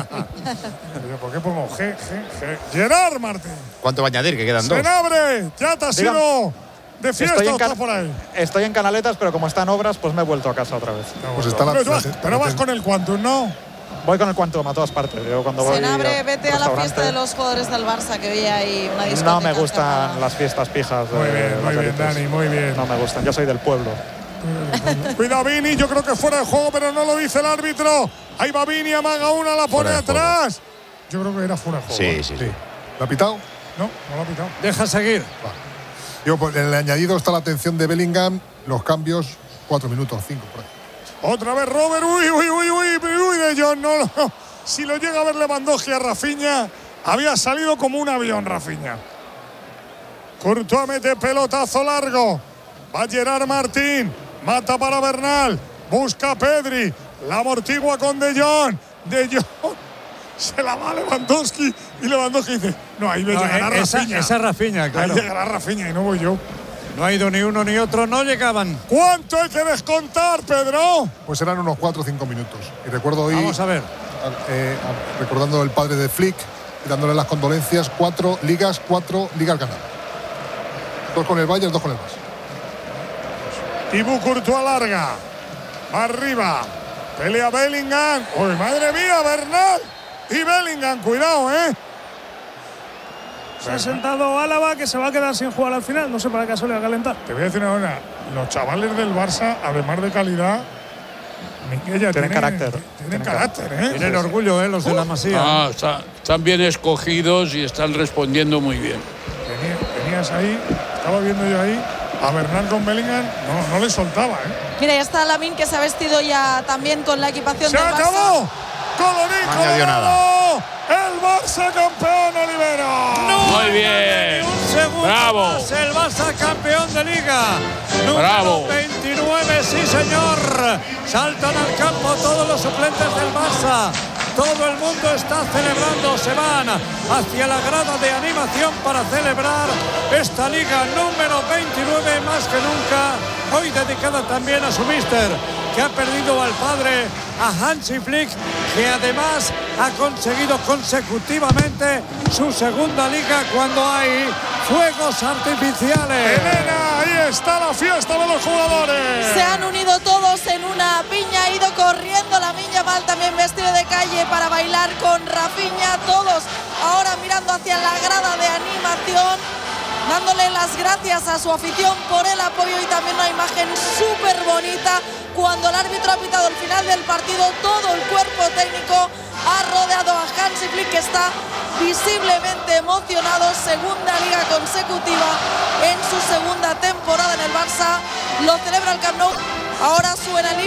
K: Yo, ¿por qué pongo G, G, G? Gerard Martín.
B: ¿Cuánto va a añadir? Que quedan dos.
K: Senabre, ya te has
C: Diga-
K: ido de fiesta
C: Estoy
K: o
C: en,
K: estás
C: Can-
K: por ahí.
C: estoy en Canaletas, pero como está en obras, pues me he vuelto a casa otra vez.
N: Pues está la-
K: pero, tú vas,
N: la-
K: pero
N: la-
K: vas con el Quantum, ¿no?
C: Voy con el Quantum a todas partes. Yo cuando voy
M: Senabre,
C: al
M: vete a la
C: restaurante,
M: fiesta de los jugadores del Barça, que hoy hay una discoteca.
C: No me gustan
M: cerrada.
C: las fiestas pijas. de
K: Muy bien, muy
C: las
K: bien,
C: élites.
K: Dani, muy bien.
C: No me gustan. Yo soy del pueblo.
K: Cuidado Vini, yo creo que fuera de juego, pero no lo dice el árbitro. Ahí va Vini, amaga una, la pone
B: Fuera de juego.
K: atrás. Yo creo que era fuera de juego.
B: Sí, sí, sí.
N: ¿Lo ha pitado?
K: No, no lo ha pitado.
E: Deja seguir.
N: Yo, pues, en el añadido está la atención de Bellingham, los cambios, cuatro minutos, cinco por ahí.
K: Otra vez Robert, uy, uy, uy, uy, uy, de John, no, no. Si lo llega a ver Lewandowski a Rafinha, había salido como un avión Rafinha. Courtois mete pelotazo largo. Va Gerard Martín, mata para Bernal, busca a Pedri, la amortigua con De Jong. De Jong se la va a Lewandowski y Lewandowski dice, no, ahí me
E: No,
K: llegará
E: esa,
K: Rafinha.
E: esa Rafinha, claro.
K: Ahí llegará Rafinha y no voy yo.
E: No ha ido ni uno ni otro, no llegaban.
K: ¿Cuánto hay que descontar, Pedro?
N: Pues eran unos cuatro o cinco minutos. Y recuerdo hoy,
E: Vamos a ver.
N: eh, a- recordando el padre de Flick y dándole las condolencias, cuatro ligas, cuatro ligas ganadas. Dos con el Bayern, dos con el Barça.
K: Thibaut Courtois larga. Va arriba. Pelea Bellingham. ¡Uy, madre mía, Bernal! Y Bellingham, cuidado, ¿eh?
J: Se ha sentado Álava, que se va a quedar sin jugar al final. No sé para qué se le va a calentar.
K: Te voy a decir ahora, los chavales del Barça, además de calidad, Miquel, ya
C: Tienen
K: tienen
C: carácter.
K: Tienen,
C: Tienen
K: carácter, ¿eh?
E: Tienen orgullo, ¿eh? Los de la Masía.
D: Ah, está- están bien escogidos y están respondiendo muy bien.
K: Tenía- tenías ahí, estaba viendo yo ahí, a Bernal con Bellingham, no, no le soltaba, ¿eh?
M: Mira, ya está Lamine, que se ha vestido ya también con la equipación
K: ¡Se
M: del Barça.
K: acabó! ¡Colorín
B: No añadió
K: colorado! ¡El Barça campeón, Olivero!
D: Muy bien.
E: Un segundo
D: Bravo.
E: más, el Barça campeón de Liga. Número
D: Bravo.
E: veintinueve, sí señor. Saltan al campo todos los suplentes del Barça. Todo el mundo está celebrando, se van hacia la grada de animación para celebrar esta Liga número veintinueve, más que nunca. Hoy dedicada también a su míster, que ha perdido al padre, a Hansi Flick, que además ha conseguido consecutivamente su segunda Liga cuando hay fuegos artificiales.
K: Elena, ahí está la fiesta de los jugadores.
M: Se han unido todos en una piña, ha ido con corriendo Lamine Yamal también vestido de calle para bailar con Rafinha. Todos ahora mirando hacia la grada de animación, dándole las gracias a su afición por el apoyo, y también una imagen súper bonita cuando el árbitro ha pitado el final del partido. Todo el cuerpo técnico ha rodeado a Hansi Flick, que está visiblemente emocionado. Segunda liga consecutiva en su segunda temporada en el Barça. Lo celebra el Camp Nou. Ahora suena el